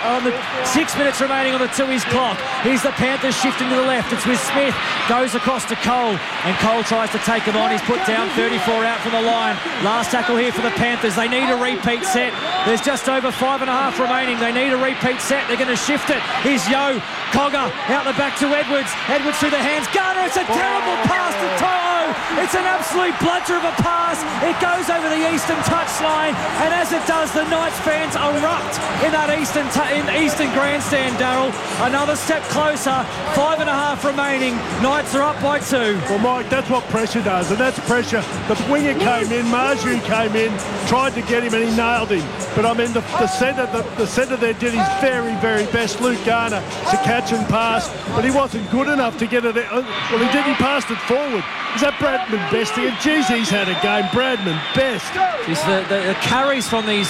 6 minutes remaining on the Tooheys clock. Here's the Panthers shifting to the left. It's with Smith, goes across to Cole, and Cole tries to take him on. He's put down 34 out from the line. Last tackle here for the Panthers. They need a repeat set. There's just over 5.5 remaining. They need a repeat set. They're going to shift it. Here's Yo. Cogger out the back to Edwards. Edwards through the hands. Garner, it's a terrible pass to To'o. It's an absolute bludger of a pass. It goes over the eastern touchline, and as it does, the Knights fans erupt in that eastern grandstand, Darryl. Another step closer. 5.5 remaining. Knights are up by 2. Well, Mike, that's what pressure does, and that's pressure. The winger came in, Marju came in, tried to get him, and he nailed him. But I mean, the centre there did his very, very best, Luke Garner, to catch and pass, but he wasn't good enough to get it. Well, he did. He passed it forward. Is that Bradman Best again? Jeez, he's had a game. Bradman Best. The carries from these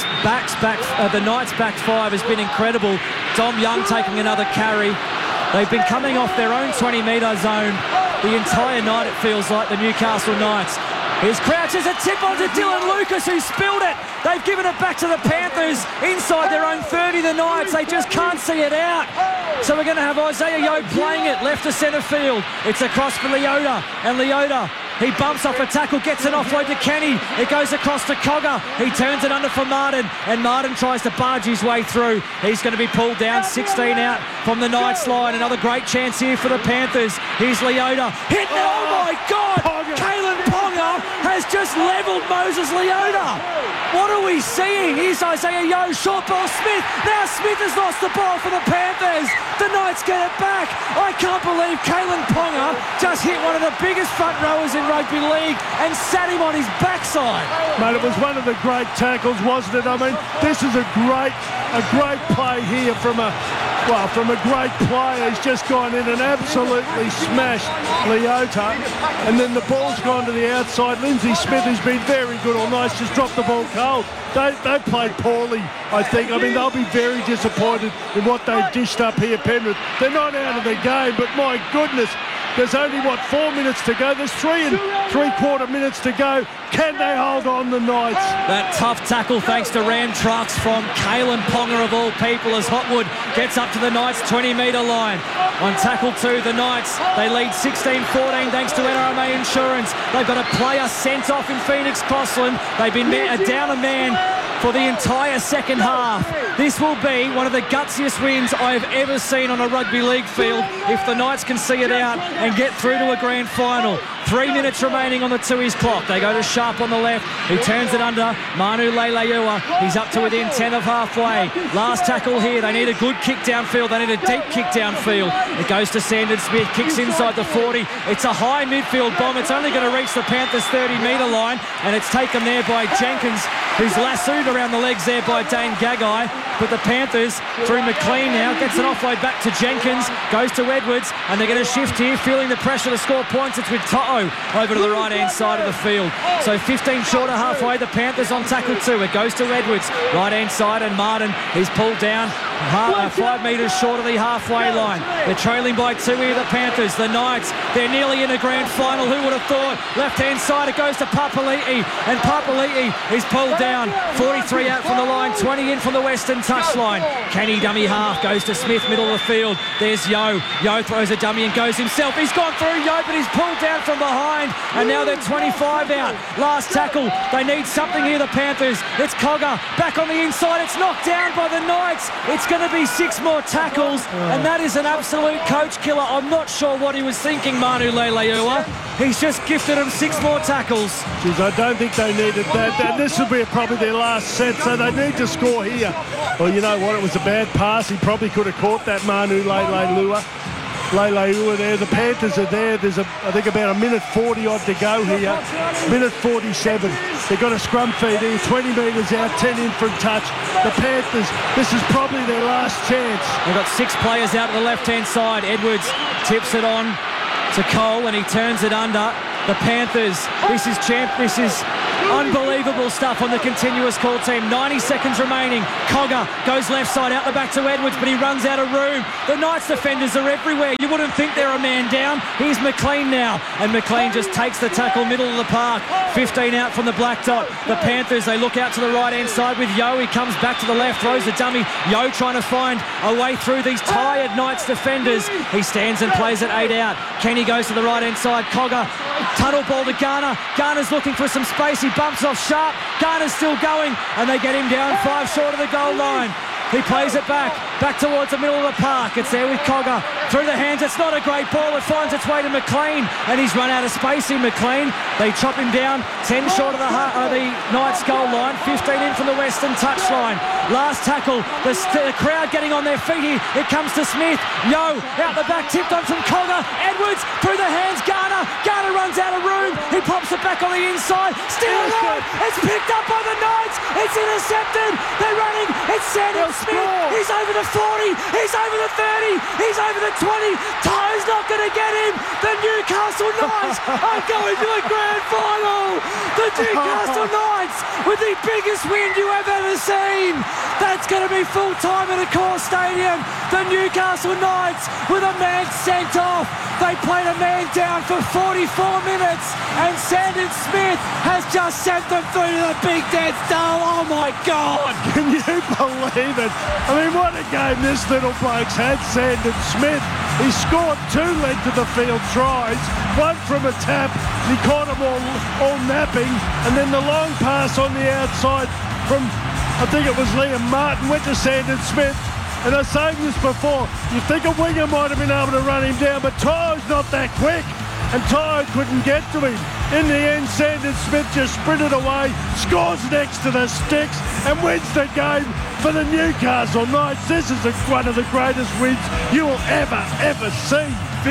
the Knights back five has been incredible. Dom Young taking another carry. They've been coming off their own 20-metre zone the entire night, it feels like, the Newcastle Knights. Here's Crouch, there's a tip onto Dylan Lucas, who spilled it. They've given it back to the Panthers inside their own 30, the Knights. They just can't see it out. So we're going to have Isaiah Yo playing it left to centre field. It's across for Leota, and Leota, he bumps off a tackle, gets an offload to Kenny. It goes across to Cogger. He turns it under for Martin, and Martin tries to barge his way through. He's going to be pulled down, 16 out from the Knights line. Another great chance here for the Panthers. Here's Leota. Hit! Oh my God! Kalyn Ponga has just levelled Moses Leota. What are we seeing? Here's Isaiah Yo, short ball, Smith. Now Smith has lost the ball for the Panthers. The Knights get it back. I can't believe Kalyn Ponga just hit one of the biggest front rowers in rugby league and sat him on his backside. Mate, it was one of the great tackles, wasn't it? I mean, this is a great play here from a great player. He's just gone in and absolutely smashed Leota, and then the ball's gone to the outside. Lindsay Smith, who's been very good all night, just dropped the ball cold. They played poorly, I think. I mean, they'll be very disappointed in what they've dished up here, Penrith. They're not out of the game, but my goodness, there's only, 4 minutes to go? There's 3 3/4 minutes to go. Can they hold on, the Knights? That tough tackle, thanks to Ram Trucks from Kalyn Ponga of all people, as Hopwood gets up to the Knights' 20-metre line. On tackle 2, the Knights, they lead 16-14 thanks to NRMA Insurance. They've got a player sent off in Phoenix Crossland. They've been down a man for the entire second half. This will be one of the gutsiest wins I have ever seen on a rugby league field if the Knights can see it out and get through to a grand final. 3 minutes remaining on the Tooheys clock. They go to Sharp on the left. He turns it under. Manu Leilua. He's up to within 10 of halfway. Last tackle here. They need a good kick downfield. They need a deep kick downfield. It goes to Sandon Smith. Kicks inside the 40. It's a high midfield bomb. It's only going to reach the Panthers' 30-metre line, and it's taken there by Jenkins, who's lassoed around the legs there by Dane Gagai. But the Panthers, through McLean now, gets an offload back to Jenkins, goes to Edwards, and they're going to shift here, feeling the pressure to score points. It's with To'o over to the right-hand side of the field. So 15 short of halfway, the Panthers on tackle 2. It goes to Edwards, right-hand side, and Martin, he's pulled down 5 metres short of the halfway line. They're trailing by 2 here, the Panthers. The Knights, they're nearly in a grand final. Who would have thought? Left-hand side, it goes to Papali'i, and Papali'i is pulled down. 43 out from the line, 20 in from the western touchline. Kenny dummy half, goes to Smith, middle of the field. There's Yo. Yo throws a dummy and goes himself. He's gone through Yo, but he's pulled down from behind, and now they're 25 out. Last tackle. They need something here, the Panthers. It's Cogger back on the inside. It's knocked down by the Knights. It's going to be 6 more tackles, and that is an absolute coach killer. I'm not sure what he was thinking, Manu Leilua. He's just gifted them 6 more tackles. Jeez, I don't think they needed that. And this will be probably their last set, so they need to score here. Well, you know what? It was a bad pass. He probably could have caught that, Manu Leilua. There. The Panthers are there. There's, I think, about a minute 40 odd to go here. Minute 47. They've got a scrum feed here. 20 metres out, 10 in from touch. The Panthers, this is probably their last chance. They've got 6 players out to the left-hand side. Edwards tips it on to Cole, and he turns it under. The Panthers, this is unbelievable stuff on the continuous call team. 90 seconds remaining. Cogger goes left side out the back to Edwards, but he runs out of room. The Knights defenders are everywhere. You wouldn't think they're a man down. Here's McLean now, and McLean just takes the tackle middle of the park. 15 out from the black dot. The Panthers, they look out to the right-hand side with Yo. He comes back to the left, throws the dummy. Yo trying to find a way through these tired Knights defenders. He stands and plays it 8 out. Kenny goes to the right-hand side. Cogger, tunnel ball to Garner. Garner's looking for some space. He bumps off Sharp. Garner's still going, and they get him down 5 short of the goal line. He plays it back towards the middle of the park. It's there with Cogger. Through the hands, it's not a great ball. It finds its way to McLean, and he's run out of space in McLean. They chop him down 10 short of the Knights goal line, 15 in from the western touchline. Last tackle, the crowd getting on their feet here. It comes to Smith. Yo, out the back, tipped on from Cogger. Edwards, through the hands, Garner. Garner runs out of room. He pops it back on the inside. Still alive. It's picked up by the Knights. It's intercepted. They're running. It's Sandon Smith. He's over the 40. He's over the 30. He's over the 20. Ty's not going to get him. The Newcastle Knights are going to a grand final. The Newcastle Knights with the biggest win you have ever seen. That's going to be full time at Accor Stadium. The Newcastle Knights with a man sent off. They played a man down for 44 minutes, and Sandon Smith has just sent them through to the Big Dead Star. Oh my God! Can you believe it? I mean, what a game this little bloke's had, Sandon Smith. He scored 2 length of the field tries, 1 from a tap. He caught them all napping, and then the long pass on the outside from, I think it was Liam Martin, went to Sandon Smith. And I was saying this before, you think a winger might have been able to run him down, but Ty's not that quick, and Ty couldn't get to him. In the end, Sandon Smith just sprinted away, scores next to the sticks, and wins the game for the Newcastle Knights. This is one of the greatest wins you will ever see.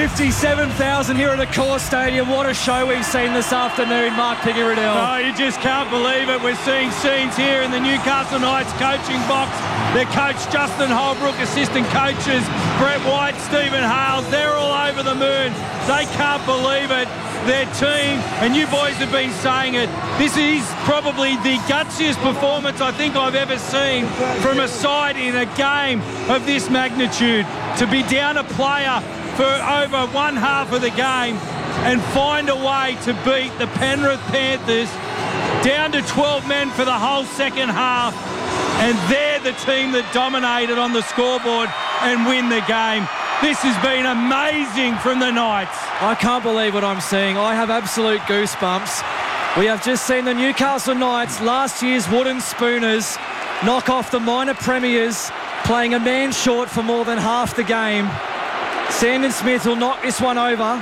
57,000 here at Accor Stadium. What a show we've seen this afternoon, Mark Piggy-Riddell. Oh, you just can't believe it. We're seeing scenes here in the Newcastle Knights coaching box. Their coach, Justin Holbrook, assistant coaches, Brett White, Stephen Hales, they're all over the moon. They can't believe it. Their team, and you boys have been saying it, this is probably the gutsiest performance I think I've ever seen from a side in a game of this magnitude. To be down a player for over one half of the game and find a way to beat the Penrith Panthers down to 12 men for the whole second half, and they're the team that dominated on the scoreboard and win the game. This has been amazing from the Knights. I can't believe what I'm seeing. I have absolute goosebumps. We have just seen the Newcastle Knights, last year's wooden spooners, knock off the minor premiers, playing a man short for more than half the game. Sandon Smith will knock this one over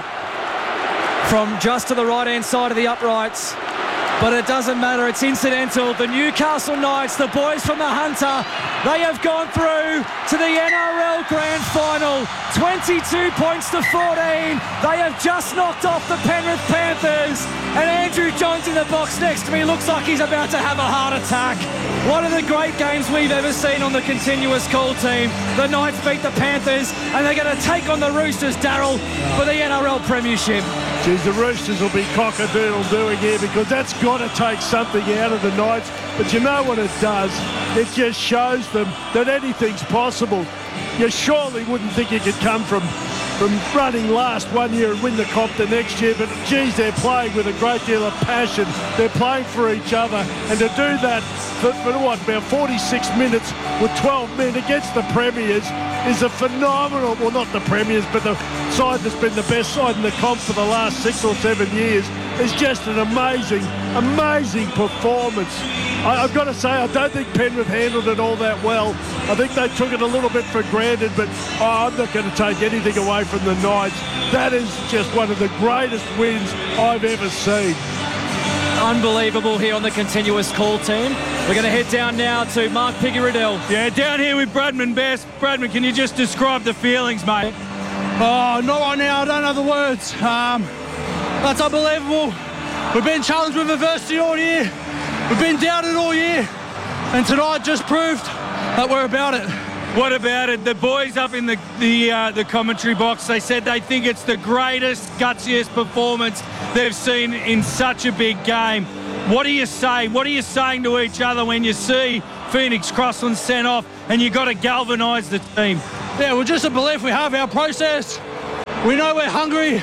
from just to the right-hand side of the uprights. But it doesn't matter, it's incidental. The Newcastle Knights, the boys from the Hunter, they have gone through to the NRL Grand Final. 22 points to 14. They have just knocked off the Penrith Panthers. And Andrew Johns in the box next to me looks like he's about to have a heart attack. One of the great games we've ever seen on the continuous call team. The Knights beat the Panthers, and they're going to take on the Roosters, Darryl, for the NRL Premiership. Geez, the Roosters will be cock-a-doodle doing here, because that's got to take something out of the Knights. But you know what it does? it just shows them that anything's possible. You surely wouldn't think you could come from running last one year and win the comp the next year, but geez, they're playing with a great deal of passion. They're playing for each other, and to do that for about 46 minutes with 12 men against the Premiers is a phenomenal, well, not the Premiers, but the side that's been the best side in the comp for the last 6 or 7 years. It's just an amazing performance. I've got to say, I don't think Penrith handled it all that well. I think they took it a little bit for granted, but I'm not going to take anything away from the Knights. That is just one of the greatest wins I've ever seen. Unbelievable here on the continuous call team. We're going to head down now to Mark Piggy-Riddell. Yeah, down here with Bradman Best. Bradman, can you just describe the feelings, mate? Oh, not right now. I don't have the words. That's unbelievable. We've been challenged with adversity all year. We've been doubted all year. And tonight just proved that we're about it. What about it? The boys up in the commentary box, they said they think it's the greatest, gutsiest performance they've seen in such a big game. What are you saying? What are you saying to each other when you see Phoenix Crossland sent off and you've got to galvanise the team? Yeah, we're just a belief we have our process. We know we're hungry.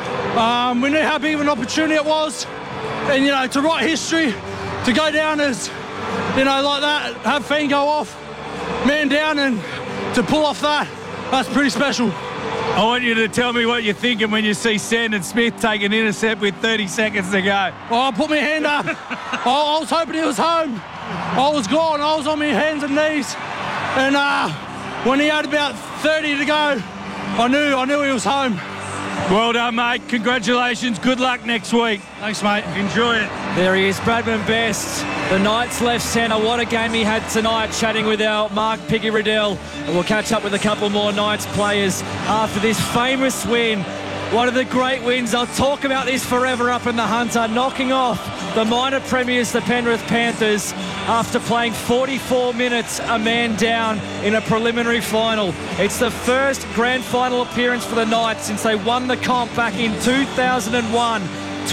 We knew how big of an opportunity it was. And, you know, to write history, to go down as, you know, like that, have Feen go off, man down, and to pull off that, that's pretty special. I want you to tell me what you're thinking when you see Sandon Smith take an intercept with 30 seconds to go. Oh, I put my hand up. I was hoping he was home. I was gone. I was on my hands and knees. And when he had about 30 to go, I knew he was home. Well done, mate. Congratulations. Good luck next week. Thanks, mate. Enjoy it. There he is, Bradman Best, the Knights left centre. What a game he had tonight, chatting with our Mark Piggy-Riddell. And we'll catch up with a couple more Knights players after this famous win. One of the great wins. I'll talk about this forever up in the Hunter, knocking off the minor premiers, the Penrith Panthers, after playing 44 minutes, a man down in a preliminary final. It's the first grand final appearance for the Knights since they won the comp back in 2001.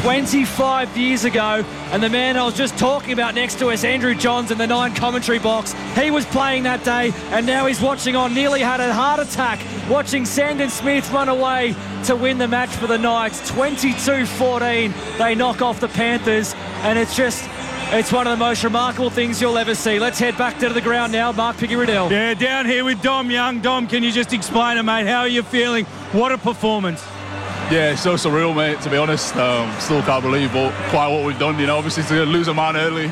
25 years ago, and the man I was just talking about next to us, Andrew Johns, in the Nine commentary box, he was playing that day, and now he's watching on, nearly had a heart attack watching Sandon Smith run away to win the match for the Knights. 22-14, they knock off the Panthers, and it's one of the most remarkable things you'll ever see. Let's head back to the ground now. Mark Piggy-Riddell. Yeah, down here with Dom Young. Dom, can you just explain it, mate? How are you feeling? What a performance. Yeah, it's so surreal, mate, to be honest. Still can't believe quite what we've done, you know. Obviously, to lose a man early,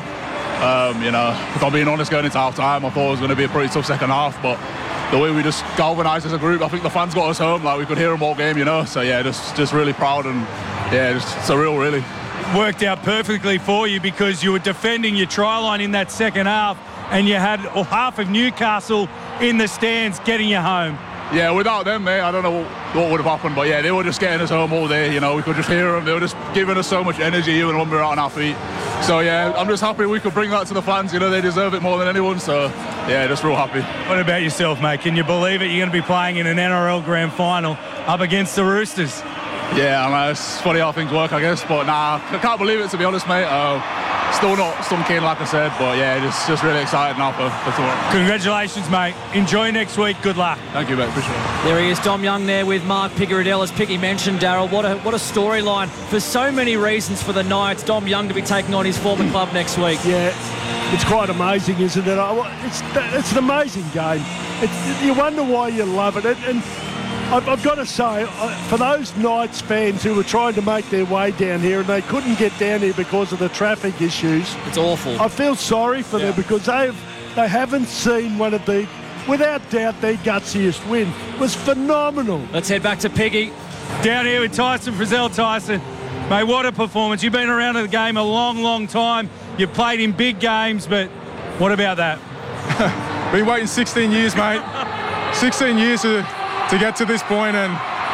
you know, if I'm being honest, going into half-time, I thought it was going to be a pretty tough second half, but the way we just galvanised as a group, I think the fans got us home. Like, we could hear them all game, you know. So, yeah, just really proud and, yeah, just surreal, really. It worked out perfectly for you because you were defending your try line in that second half and you had half of Newcastle in the stands getting you home. Yeah, without them, mate, I don't know what would have happened, but yeah, they were just getting us home all day, you know. We could just hear them. They were just giving us so much energy even when we were out on our feet. So, yeah, I'm just happy we could bring that to the fans. You know, they deserve it more than anyone, so, yeah, just real happy. What about yourself, mate? Can you believe it? You're going to be playing in an NRL Grand Final up against the Roosters. Yeah, I know, it's funny how things work, I guess, but nah, I can't believe it, to be honest, mate. Still not stunk in, like I said, but yeah, just really excited now for tomorrow. Congratulations, mate. Enjoy next week. Good luck. Thank you, mate. Appreciate it. There he is, Dom Young there with Mark Piggy-Riddell. As Piggy mentioned, Daryl, what a storyline for so many reasons for the Knights. Dom Young to be taking on his former club next week. Yeah, it's quite amazing, isn't it? It's an amazing game. You wonder why you love it. And I've got to say, for those Knights fans who were trying to make their way down here and they couldn't get down here because of the traffic issues, it's awful. I feel sorry for them because they haven't seen one of the, without doubt, their gutsiest win. It was phenomenal. Let's head back to Piggy. Down here with Tyson Frizzell. Tyson, mate, what a performance. You've been around the game a long, long time. You've played in big games, but what about that? Been waiting 16 years, mate. 16 years to get to this point, and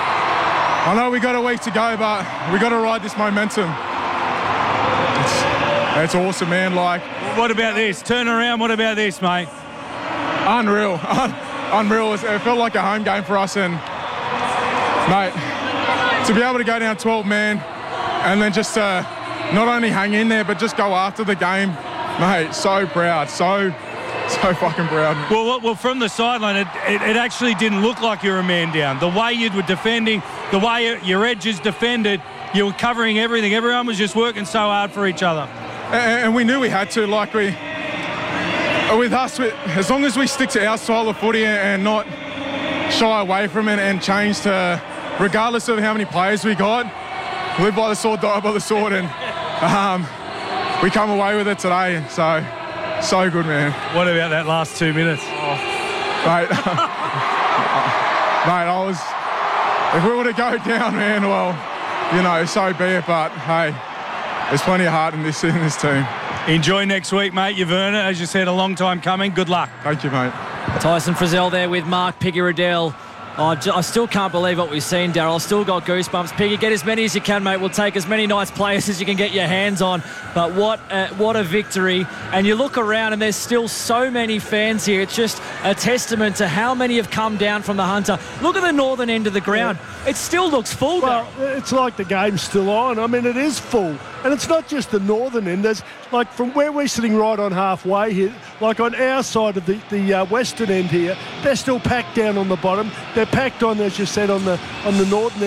I know we got a week to go, but we got to ride this momentum. It's awesome, man. Like, what about this? Turn around. What about this, mate? Unreal. Unreal. It felt like a home game for us, and mate, to be able to go down 12 men and then just not only hang in there but just go after the game, mate. So proud. So So fucking proud. Well, from the sideline, it actually didn't look like you were a man down. The way you were defending, the way your edges defended, you were covering everything. Everyone was just working so hard for each other. And we knew we had to, like with us, as long as we stick to our style of footy and not shy away from it and change to, regardless of how many players we got, live by the sword, die by the sword, and we come away with it today. So good, man. What about that last 2 minutes? Mate, if we were to go down, man, well, so be it, but hey, there's plenty of heart in this team. Enjoy next week, mate. You've earned it. As you said, a long time coming. Good luck. Thank you, mate. Tyson Frizzell there with Mark Piggy Riddell. I still can't believe what we've seen, Daryl. I've still got goosebumps. Piggy, get as many as you can, mate. We'll take as many nice players as you can get your hands on. But what a victory. And you look around and there's still so many fans here. It's just a testament to how many have come down from the Hunter. Look at the northern end of the ground. Yeah. It still looks full. Well, it's like the game's still on. I mean, it is full. And it's not just the northern end. There's, like, from where we're sitting right on halfway here, like on our side of the western end here, they're still packed down on the bottom. They're packed on, as you said, on the northern end.